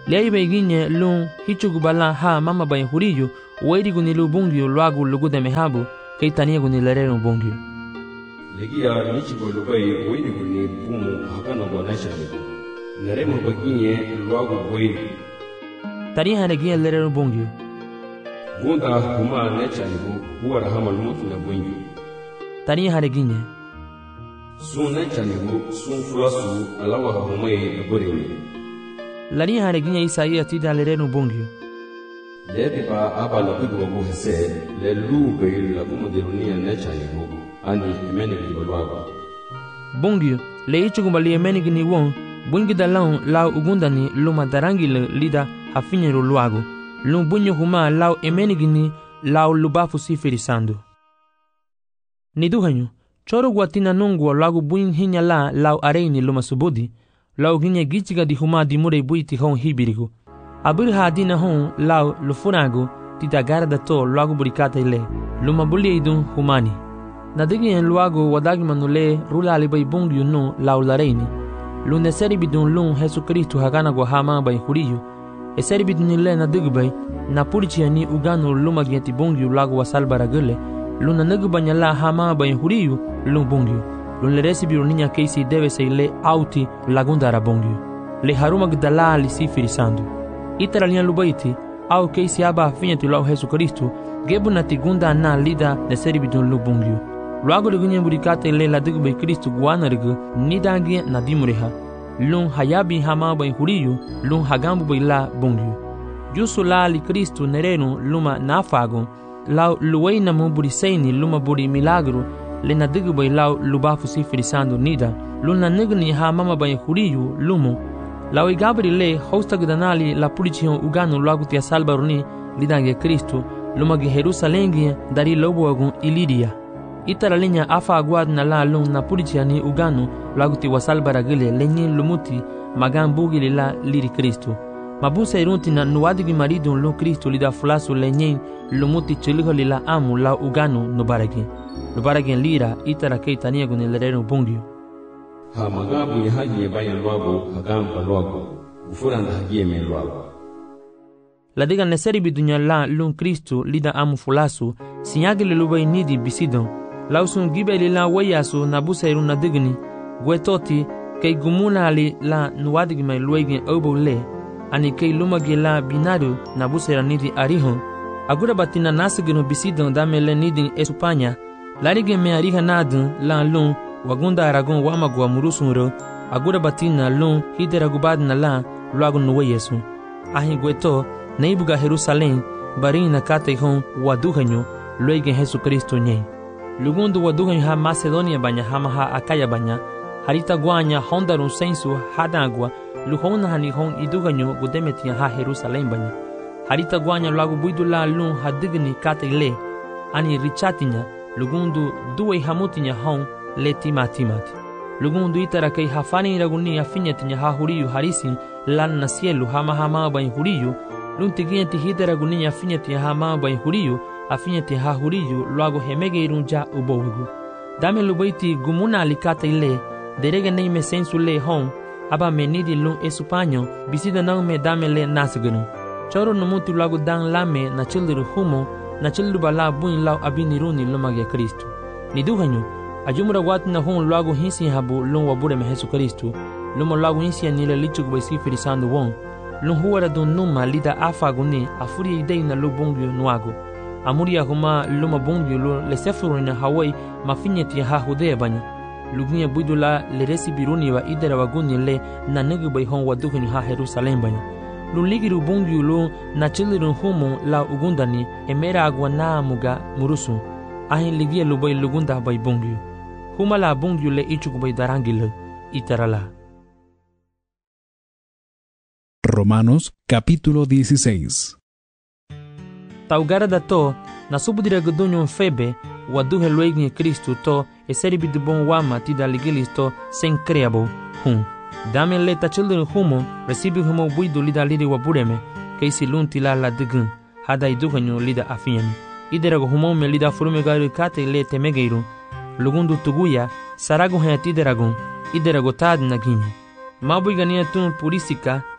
Lei beginye lun hichugubala ha mama bay huriyo weiri gunilu bungyo luagu lugude mehabu kei tania gunilerero bungyo. Legia nichigo lubai weiri guni bumu hakana bonashani. Neremo beginye luagu weiri. Tania hanegia lerero bungyo. Gunda huma nechanibu huwa hama lumutu na bungyo. Tania haneginye. Sun nechanibu sun fulasu alawa humai aburewi. Lani haneginye Isaia tida lerero bungyo. Lepipa aba la bigo wabu hese le lube la bumu derunia nechanibu ani imeni kibalwaga. Bungyo le ichugumali imeni gini won bungi dalao lao ugundani luma darangile lida hafinyero luago. Lum bunyo huma lao imeni gini lao lubafu sifirisando. Niduhanyo choro guatina nungwa lagu buin hinya lao areini luma subudi. Lau ginye gichiga di huma di mure buiti hon hibirigo. Abir hadina hon lau lufurago tita garda to lagu burikata ile. Luma bulia idun humani. Nadigi en luago wadagi manule rula alibay bungyo no lau lareini. Lune seri bidun lun Jesu Kristu hagana gwa hama bay huriyo. E seri bidun ile nadigubay na purichi ni ugano luma gieti bungyo lagu wasalbara gule. Luna nagubanya la hama bay huriyo lun bungyo. Lun le recibiu niña keisi debe se le auti lagunda rabongyo. Le haruma gdala li sifirisando. Itara lian lubaiti au keisi aba finyati lau Jesu Kristu gebu na tigunda na lida de seribidun lubongyo. Luago lugunye burikate le la digbe Kristu guana rigu nidangi na dimureha. Lun hayabi hama bay huriyo lun hagambu bay la bongyo. Jusu la li Kristu nereno luma nafago lau luwei na mo buriseini luma buri milagro le na digu bay lau lubafu sifirisando nida luna nigni ha mama bay huriyu lumo lau igabri le hosta gudanali la pulichion ugano lagutia salbaruni lidange Kristo luma ge Jerusalengi dari loboagun ilidia itara linya afa aguad na la lun na pulichiani ugano laguti wasalbara gile lenye lumuti magan bugi la liri Kristo mabusa irunti na nuadigi maridun lu Kristo lida fulasu lenye lumuti chiliho lila amu la ugano nubaragi Lubaragen lira itara kei tania gune lerero bungyo. Ha magabu ya haji ya bayan luago hagamba luago. Ufuranda haji ya men luago. Ladiga neseri bidunya la lun Kristu lida amu fulasu sinyagile lubay nidi bisidon. Lausun gibe li la wayasu nabusa irun nadigni. Gwetoti kei gumuna li la nuadigme luegen obo le. Ani kei lumagi la binadu nabusa ira nidi arihon. Agura batina nasigino bisidon dame le nidi esupanya. Larige me ariha nadun la lun wagunda aragon wamagwa murusunro agura batina lun hidera gubad na la luago nuwe Yesu. Ahi gweto neibuga Jerusalem barin na kate hon waduhanyo luege Jesu Kristo nye. Lugundu waduhanyo ha Macedonia banya hama ha Akaya banya harita guanya hondarun sensu hadagwa luhona hani hon iduhanyo gudemetia ha Jerusalem banya. Harita guanya luago buidu la lun hadigni kate le ani richatinya lugundu duwe hamutinya hon le timati. Lugundu itara kei hafani iraguni afinyatinya ha huriyu harisin lan na sielu hama bain huriyu luntigienti hideraguni afinyatinya hama bain huriyu afinyati ha huriyu luago hemege irunja ubowegu. Dame lubaiti gumuna alikata ile derege neime sensu le hon aba menidi lun esupanyo bisida nang me dame le nasgunu. Choro numuti luago dan lame na childiru humo na childu bala buin lau abiniruni lumage Kristu. Niduhanyo, ajumura watu na hon luago hinsi habu lun wabure me Jesu Kristu, luma luago hinsi anile lichuk by sifirisando won, lun huwara dun numa lida afaguni afuri idei na lu bungyo nuago. Amuria huma luma bungyo lu lesefuru na Hawaii mafinyeti ha hudea banya. Lugunya buidula le resibiruni wa idera waguni le na negu by hon waduhanyo ha Jerusalem banya. Luligiru bungyu lu na chilirun humo la ugundani emera agwa na muga murusu ahin ligia lubay lugunda bay bungyu huma la bungyu le ichuk bay darangil itarala. Romanos capítulo 16. Taugara da to na subudira gudunyo febe waduhe luegni Kristu to eseri bidubon wama tida ligilis to sen creabo hum. Dame le tachildun humo recibi humo buidu lida lidi wabureme keisi lunti la digun hada iduhanyo lida afinyani iderago humo me lida furume gari kate le temegeiru lugundu tuguya sarago hayati iderago tad na ginyi mabui gania tun purisika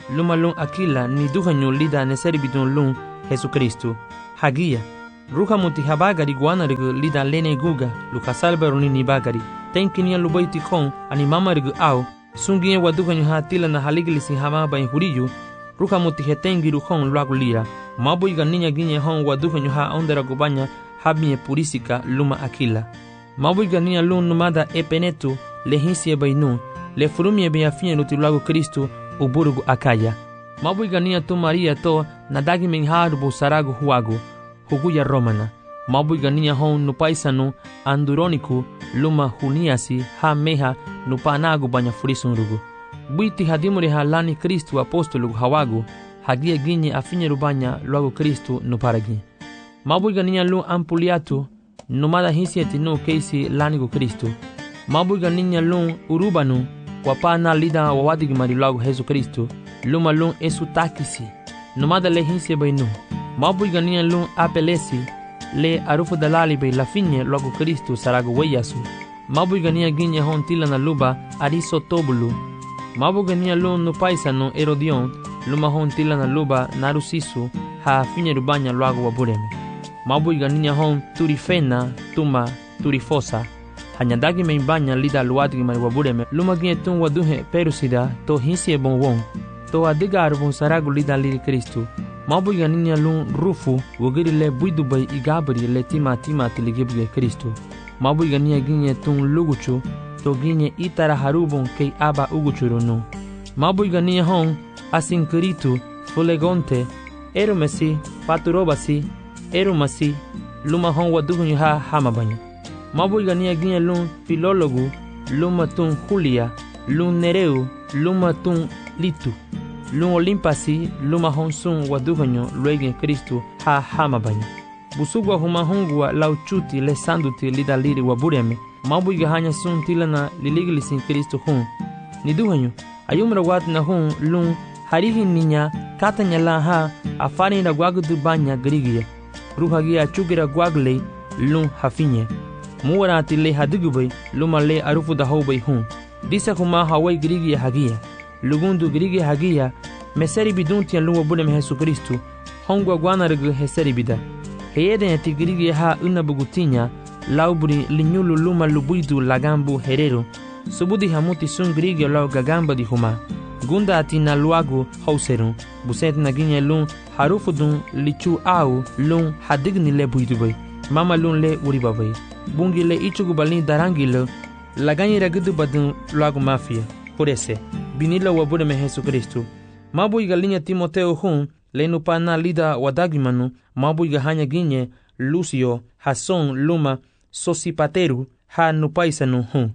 luma lun Aquila ni duhanyo lida neseri bidun lun Jesucristo. Hagia, ruha muti habagari guanarigu lida lene guga, luka salbero ni nibagari. Tenkinia lubaiti kon ani mamarigu au, sungie wa duhanyo hatila na haligilisi hamaba in huriyu, ruha muti hetengiru kon luagu lira. Mabuiga niña guiñe hon wa duhanyo ha ondera gubanya habie purisika luma Aquila. Mabuiga niña lun numada epenetu lehinsie bainu, le furumie be afine lutilago Kristo uburugu akaya. Mabuiga niña tu Maria to nadagi men harbu saragu huagu, huguya romana. Mabuiga niña hon nupaisanu anduroniku luma huniasi ha meha nupanagu banya furisunrugu. Buiti hadimuri ha lani Kristo apostolu hawagu, hagia guiñe afine rubanya luago Kristo nuparagi. Mabuiga niña lu ampuliatu numada hisieti no keisi lanigo Kristo. Mabuiga niña lu urubanu wapana lida wawadigi marilago Jesu Kristo. Luma lu esutakisi numada le hinsie bainu. Mabuiga niña lu apelesi le arufu dalali be la finye luago Kristo sarago weyasu. Mabuiga niña guiñe hon tilana luba arisotobulu. Mabuiga niña lu nupaisano Herodion luma hon tilana luba narusisu ha finye rubanya luago wabureme. Mabuiga niña hon turifena tuma turifosa hanyadagi me banya lida luadigi mari wabureme luma gie tun waduhe perusida to hinsie bonwon to adiga arbon saragu lida liri Kristo. Mabuiga niña lun rufu wogiri le buidubai igabri le tima tiligibge Kristo. Mabuiga niña gie tun luguchu to gie itara harubon kei aba uguchurunu. Mabuiga niña hon asinkiritu fulegonte erumesi paturobasi erumasi luma hon waduhunyo ha hamabanya. Mabuiga niña guiñe lun filólogo luma tun Julia lun Nereu luma tun Litu lun Olimpasi luma hon sun waduhunyo luegen Kristo ha hamabanya. Busugwa huma hongwa lauchuti le sanduti lida liri wabureme. Mabuiga hanya sun tilana liligilisin Kristo hun niduhunyo ayumra watna hun lun harihi niña katanya la ha afani na gwagudu banya grigia. Ruhagia chugira gwagle lun hafinye. Muwarati le hadugubay luma le arufu da hobay hun. Disa kuma hawai grigia hagia. Lugundu grigia hagia meseri biduntia luma budem Jesu Kristo. Hongwa guanarigu heseri bida. Heyeden eti grigia ha unabugutinya lauburi linyulu luma lubuidu lagambu herero. Subudi hamuti sun grigia lau gagamba di huma. Gunda ati na luagu hauserun. Buset na ginye lun harufu dun lichu au lun hadigni le buidubay. Mama lun le uribabay. Bungi le ichugu balin darangi le lagani ragudu badun luagu mafia. Por ese, binila wabureme Jesu Kristo. Mabuiga linya Timoteo hun le nupana lida wadagimanu. Mabuiga hanya ginye Lucio Hason luma Sosipateru ha nupaisanu hun.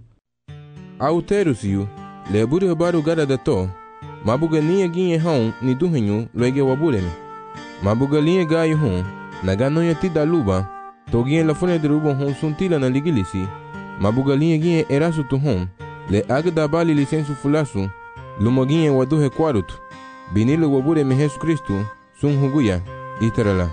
Auterusiu le buri baru gara da to. Mabuga niña guiñe hon ni duhenyu luege wabureme. Mabuga liña gayu hon naganoya tida luba to guiñe la fune de rubon hon suntila na ligilisi. Mabuga liña guiñe erasu tu hon le agda bali licensu fulasu luma guiñe waduhe kwarutu. Binile wabureme Jesu Kristo sun huguya itarala.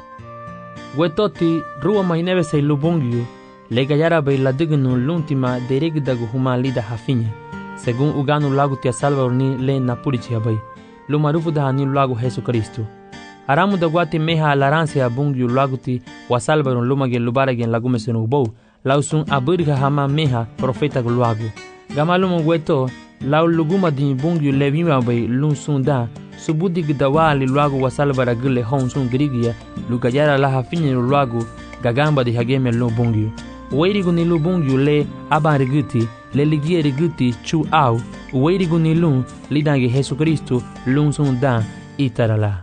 Wetoti ruwa mainebe se lubongyu le gayara be la dignu l'ultima derigdagu huma lida hafinya. Según uganu lagu tia Salvador ni le napurichi abai. Lumarufu da ni lagu Jesu Kristo. Aramu da guati meha alaransia bungyu lagu ti wa Salvador lumage lubaragen lagu mesenu bou. Lausun abirga hama meha profeta gulagu. Gamalumu weto lau luguma di bungyu levima bai lun sunda. Subudi gdawali lagu wa Salvador gile hon sun grigia lugayara la hafinya lagu gagamba di hageme lu bungyu. Weirigu ni lubungyu le abariguti le ligieri guti chu au weirigu ni lun lidange Jesu Kristo lun sunda itarala.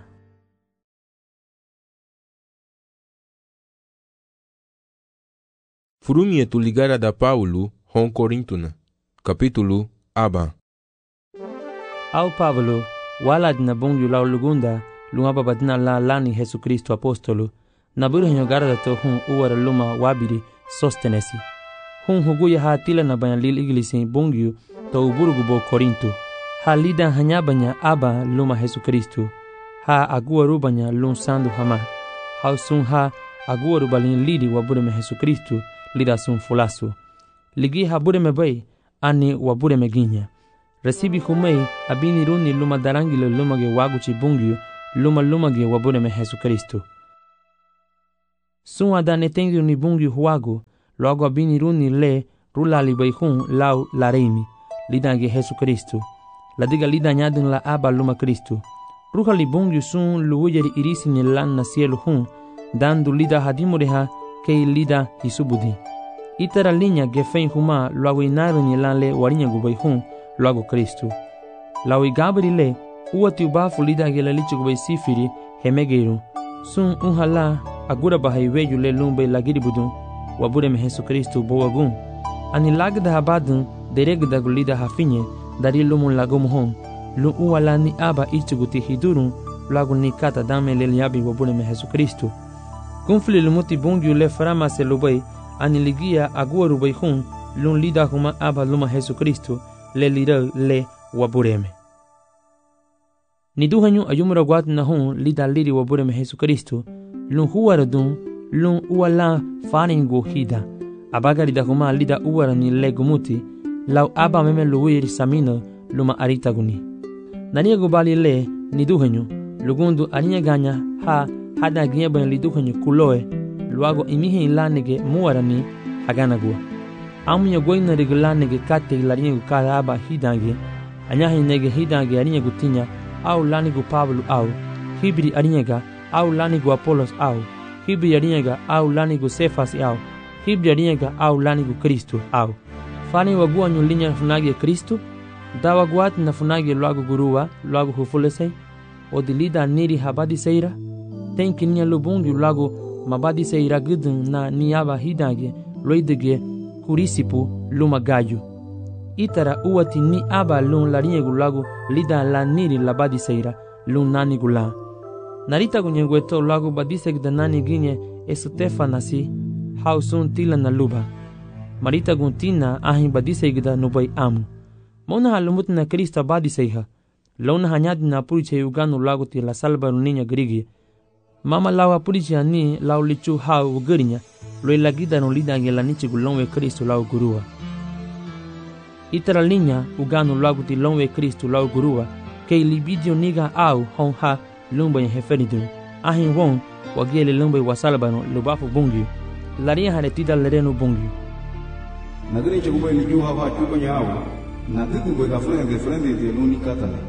Furumie tu ligara da Paulo hon Corintuna capítulo aba. Au Pablo walad na bungyu lau lugunda lungaba badna la lani Jesu Kristo apostolo na burhenyo garda to hun uwara luma wabiri sostenesi. Hun huguya ha tila na banya lil iglisi bungyu to uburugu bo Korinto. Ha lida hanyabanya aba luma Jesu Kristo. Ha agua rubanya lun sandu hama. Ha sun ha agua rubalin lidi wabureme Jesu Kristo lida sun fulasu. Ligi ha bureme bay ani wabureme ginya. Recibi kumei abini runi luma darangile luma ge wagu chi bungyu luma ge wabure me Jesu Kristo. Sun adane tengi ni bungyu huagu logo abini runi le rula libaihun lau lareimi lidan ge Jesu Kristo. Ladiga lida nyadin la aba luma Kristo. Ruha li bungyu sun luujeri irisi ni lan na cielo hun dando lida hadimureha kei lida hisubudi. Itara linha ge fein huma logo inaru ni lan le warinha gubaihun logo Kristo. Lau igabri le uati ubafu lida ge lalichu gubai sifiri hemegeiru. Sun unhala agura bahai weju le lumbe lagiri budun wabure me Jesu Kristo boagun. Ani lagda habadun deregda gulida hafinye dari lumun lagum hon. Lu uwala ni aba ichuguti hidurun lagu ni kata dame le liabi wabure me Jesu Kristo. Kunfli lumuti bungyu le farama se lubai ani ligia agua rubai hun lun lida huma aba luma Jesu Kristo le lira le wabureme. Ni duhanyu ayumura guat na hun lida liri wabureme Jesu Kristo lun huwaradun lun uwala faringo hida. Abaga lida huma lida uwara ni le gumuti lau aba meme luwiri samino luma arita guni. Nania gubali le ni duhanyu lugundu arinya ganya ha hada ginye ban li duhanyu kuloe luago imihe ilanege muwarani haganagua. Amunya goina regulanege kate ilarinya gukara aba hidange anyahe nege hidange arinya gutinya au lanigu Pablo au hibri arinyega au lanigu Apolos au hibri arinyega au lanigu Sefas au hibri arinyega au lanigu Kristo au fani wagua nyulinya funagi Kristo dawa guat na funagi luago gurua luago hufulesei odilida niri habadi seira tenki nia lubungi luago mabadi seira gudun na niaba hidage loidege kurisipu luma gayu. Itara uwati ni aba lun larinye gulago lida la niri labadi seira lun nani gula. Narita gunyegweto lago badisek da nani ginye esutefa nasi hausun tila na luba. Marita guntina ahin badisek da nubai amu. Mona halumut na Krista badiseiha. Lona hanyadi na puriche uganu lago ti la salba runinya grigi. Mama lawa puriche ani lau lichu hau ugarinya. Loi lagida no lida ngela nichi gulonwe Kristo lau gurua. Itara linya uganu lago ti lonwe Kristo lau gurua. Kei libidio niga au hon ha lumba ya heferidun. Ahin won wagele lumba wasalba no lubafu bungi. Laria haretida lereno bungi. Nagani chakuba iliju hawa chupa nyao. Nadiku gwe gafrene gefrende de luni katale.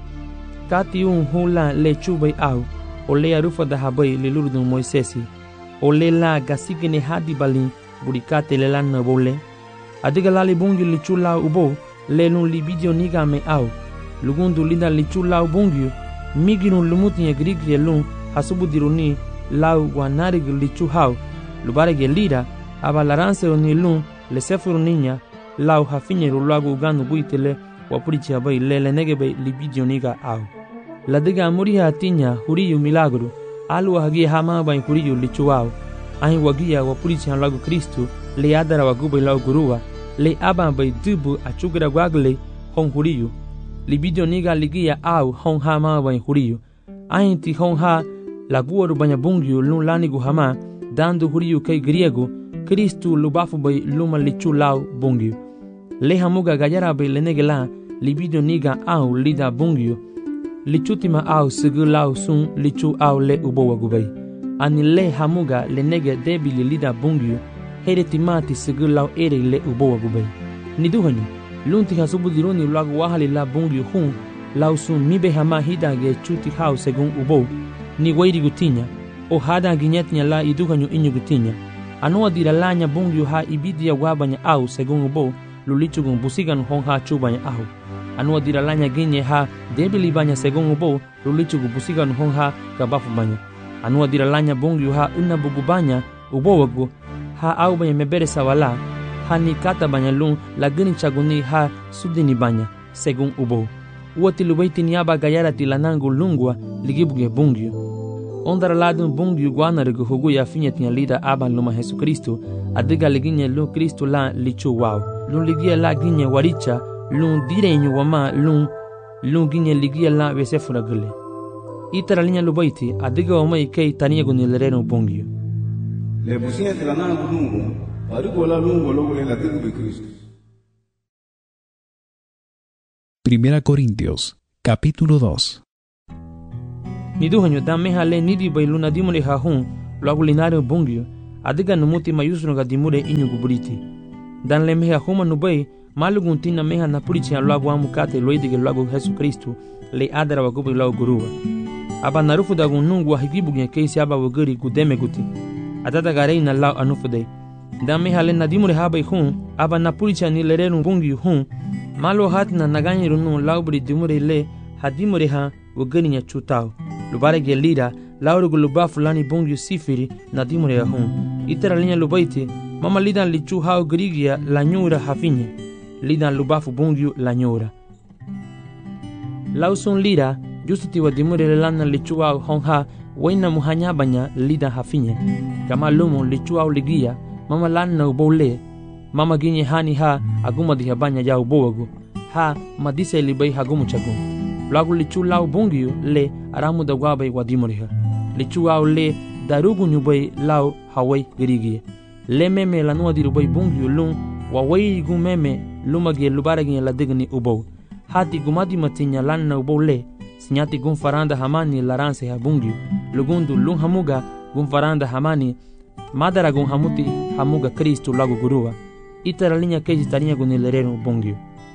Kati hula le chubai au. O le arufa da habai le lurdun Moisesi. O le la gasigene hadi balin burikate le lan na bole. Adiga lali bungi li chula ubo le lun libidio niga me au. Lugundu linda li chula ubungi migirun lumuti ye grigi lun hasubu diruni lau guanari li chuhau. Lubare ge lira abalaranse oni lun le sefuru ninya lau hafinye rulago uganu buitele wapurichi abai le negebe libidio niga au. La diga muriha atinya huriyu milagro alu hagia hama bain huriyu lichuao ahin wagia wapurichi lago Kristo le adara wagubai lau gurua le aba bai dubu achugira gwagle hon huriyu libidio niga ligia au hon hama bain huriyu ahin ti hon ha laguaru banya bungiu lun lanigu hama dando huriyu kei griego Kristo lubafu bai luma lichu lau bungiu le hamuga gajara bai lenegela libidio niga au lida bungiu lichutima au sigu lau sun lichu au le ubowa gubai. Ani le hamuga le nege debili lida bungiu here timati sigu lau ere le ubowa gubai. Niduhanyu, lunti hasubu dironi lagu wahali la bungiu hun lau sun mibe hama hidage chuti hau segun ubo ni wairi gutinya o hada ginyetnya la iduhanyu inyu gutinya. Anua diralanya bungiu ha ibidia wabanya au segun ubo lulichugun busigan hon ha chubanya au. Anua diralanya ginye ha debili banya segun ubo lulichugu busigan hon ha gabafu banya. Anua diralanya bungiu ha unabugu banya ubo wagu ha au banya mebere sawala ha ni kata banya lun lagini chaguni ha sudini banya segun ubo. Uati lubaiti niaba gayara tilanangu lungwa ligibuge bungiu. Ondara ladun bungiu guanarigu hugu ya finyet nya lida aban luma Jesu Kristo adiga liginye lun Kristo la lichu wow. Lun ligia la ginye waricha lun direnyu wama lun ginye ligia la wesefura gule. Itara linya lubaiti adiga wama ikei tania guni lereno bungiu. Le businya tilanangu lungu adigu wala lungu logo le latigu be Kristo. Primera Corintios, capítulo 2. Niduhanyo da mehale nidi bay luna dimure hahun lagu linario bungyo adiga numuti mayusno ga dimure inyu guburiti dan le meha huma nubay malugun tina meha na purichi lagu amukate loidige lagu Yesu Kristo le adara wa gubu lagu guruwa aba narufu da gunungu wa higibu gen keisi aba waguri gudeme guti adada garei na lau anufude dan mehale na dimure habay hun aba na purichi ni lerenu bungyo hun malo hat na naganyi runu lau buri dimure le hadimure ha waguri nya chutao lubare gelira lauru guluba fulani bungyu sifiri na dimure ya hun itara linya lubaiti mama lidan lichu hao grigia la nyura hafinye lidan lubafu bungyu la nyura lausun lira justuti wa dimure lana lichu hao honha waina muhanya banya lidan hafinye kama lumo lichu hao ligia mama lana ubole mama ginye hani ha aguma diha banya ya ubowagu ha madise libai hagumu chagu lagu lichu lau bungyu le aramu da gwabai wa dimuriha lichu au le darugu nyubai lau hawai gerigi le meme la nuwa dirubai bungyu lung wa wai gu meme lumagi lubaragi la digni ubau hati gumadi matinya lanna ubau le sinyati gun faranda hamani laranse ha bungyu lugundu lung hamuga gun faranda hamani madara gun hamuti hamuga Kristo lagu guruwa itara linya keji tarinya gun lerero bungyu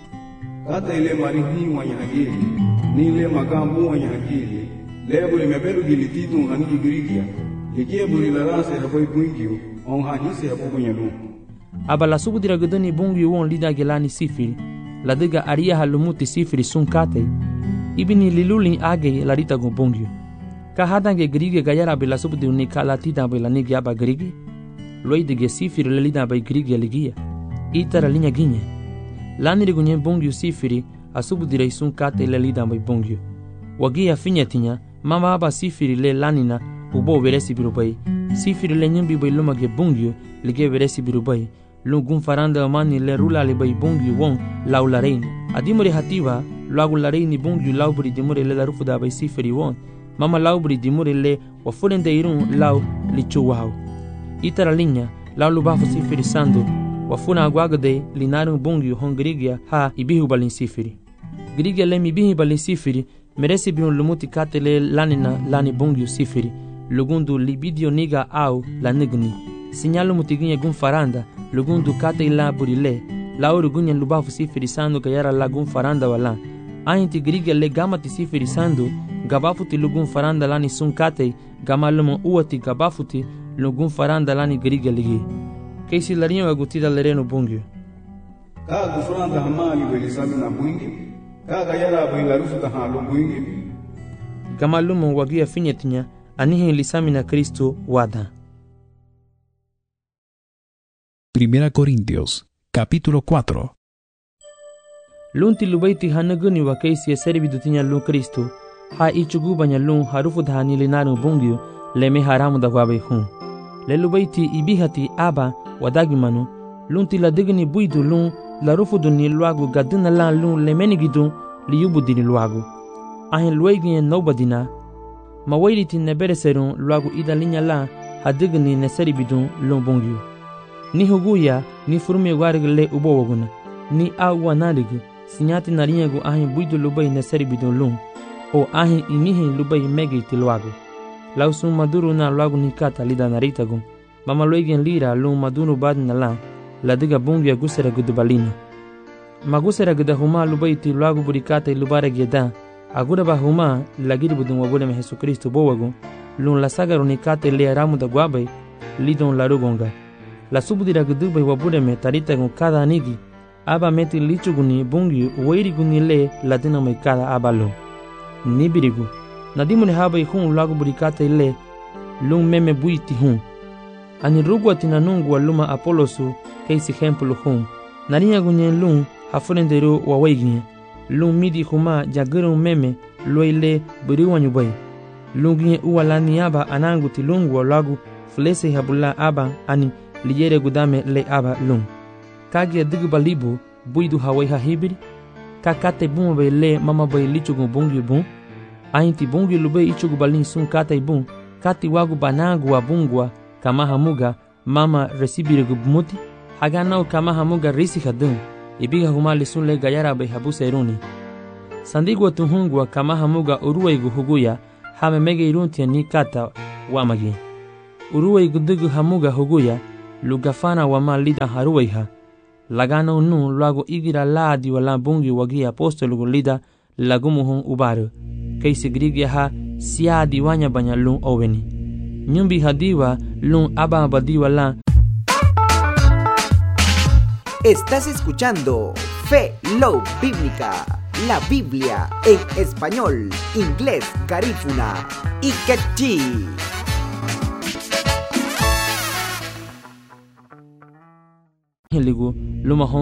kata ile marihi wanya hakili ni ile makambu wanya hakili lebo le mebelu gilititu haniki grigia likie buri larase hapo bungio on hanise hapo kwenye abala subudira gudani bungio won lida gelani sifiri ladiga aria halumuti sifiri sunkate ibini liluli age larita go bungio ka hadange grigia gayara bela subudu ni kala tida bela ni gyaba grigia loidige sifiri lida bay grigia ligia itara linya ginye lani rigunye bungio sifiri asubudira sunkate lelida bay bungio wagia finyetinya mama aba sifiri le lanina ubo veresi birubai sifiri le nyimbi bay lumage bungyo lige veresi birubai lungun faranda mani le rula le bay bungyo won laula rein adimure hativa lagu la rein bungyo laubri dimure le larufu da bay sifiri won mama laubri dimure le wafurende irun lau lichu wao itara linya laulu bafu sifiri sando wafuna agwagade linaru bungyo hongrigia ha ibihu balin sifiri grigia le mibihi balin sifiri meresi biun lumuti katele lanina lani bungyu sifiri lugundu libidio niga au la nigni sinyalu mutiginya gun faranda lugundu kate la burile lauru gunya lubafu sifiri sando gayara la gun faranda wala ainti griga le gamati sifiri sando gabafuti lugun faranda lani sunkate gamalumo uati gabafuti lugun faranda lani griga ligi keisi larinyo agutida lereno bungyu ka gufranda hamali belisami na bungyu kaga yara bai larufu ta halu mwingi gamalumo wagia finyetinya anihi lisami na Kristo wada. Primera Corintios, capítulo 4. Lunti lubaiti hanaguni wa keisi servidutinya lu Kristo ha ichugu banya lu harufu dhani linaru bungyo leme haramu da gwabe hun le lubaiti ibihati aba wadagimanu lunti la digni buidu lu la rufu duni luagu gadina la lu lemeni gidu liyubu dini luagu ahin luegi nobadina mawairiti nebere serun luagu ida linya la hadigni neseri bidun lumbungyu ni huguya ni furme warg le ubo waguna ni awa nadig sinyati narinyagu ahin buidu lubai neseri bidun lum o ahin imihi lubai megiti luagu lausu maduru na luagu nikata lida naritagu mama luegi lira lum maduru badina la diga bungya gusera gudubalina magusera guda huma lubaiti luagu burikata lubare geda agura ba huma lagiri budun wabule me Yesu Kristo bowagu lun la sagaru nikate le aramu da gwabai lidon la rugonga la subudira gudubai wabule me tarita gun kada anigi aba meti lichuguni bungyu wairi guni le la dina mai kada abalo nibirigu nadimu ne habai hun luagu burikata le lun meme buiti hun ani rugwa tinanungu waluma Apolosu keisi hempulu hun narinya gunye lun hafurendero wa waiginye lun midi huma jaguru meme loile buriwa nyubai lun ginye uwalani aba anangu tilungu walagu fulese habula aba ani liyere gudame le aba lun kage digu balibu buidu hawai hahibiri kakate bun be le mama bay lichugu bungi bun ainti bungi lube ichugu balin sun kate bun kati wagu banangu wa bungwa kama hamuga mama resibire gubmuti haganau kama hamuga risi hadun ibiga humali sun le gayara bay habu seruni Sandigwa tuhungwa kama hamuga uruwaigu huguya hame mege iruntia ni kata wamagi. Uruwaigu dugu hamuga huguya lugafana wama lida haruwaiha. Lagano nu luago igira laadi wala bungi wagi apostolugu lida lagumuhun ubaru. Kaisi grigia ha siadi wanya banya lun oweni. Nyumbi hadiwa lun ababadiwa la. Estás escuchando Fe Love Bíblica, la Biblia en español, inglés, garífuna y quechí. Heligu lumahon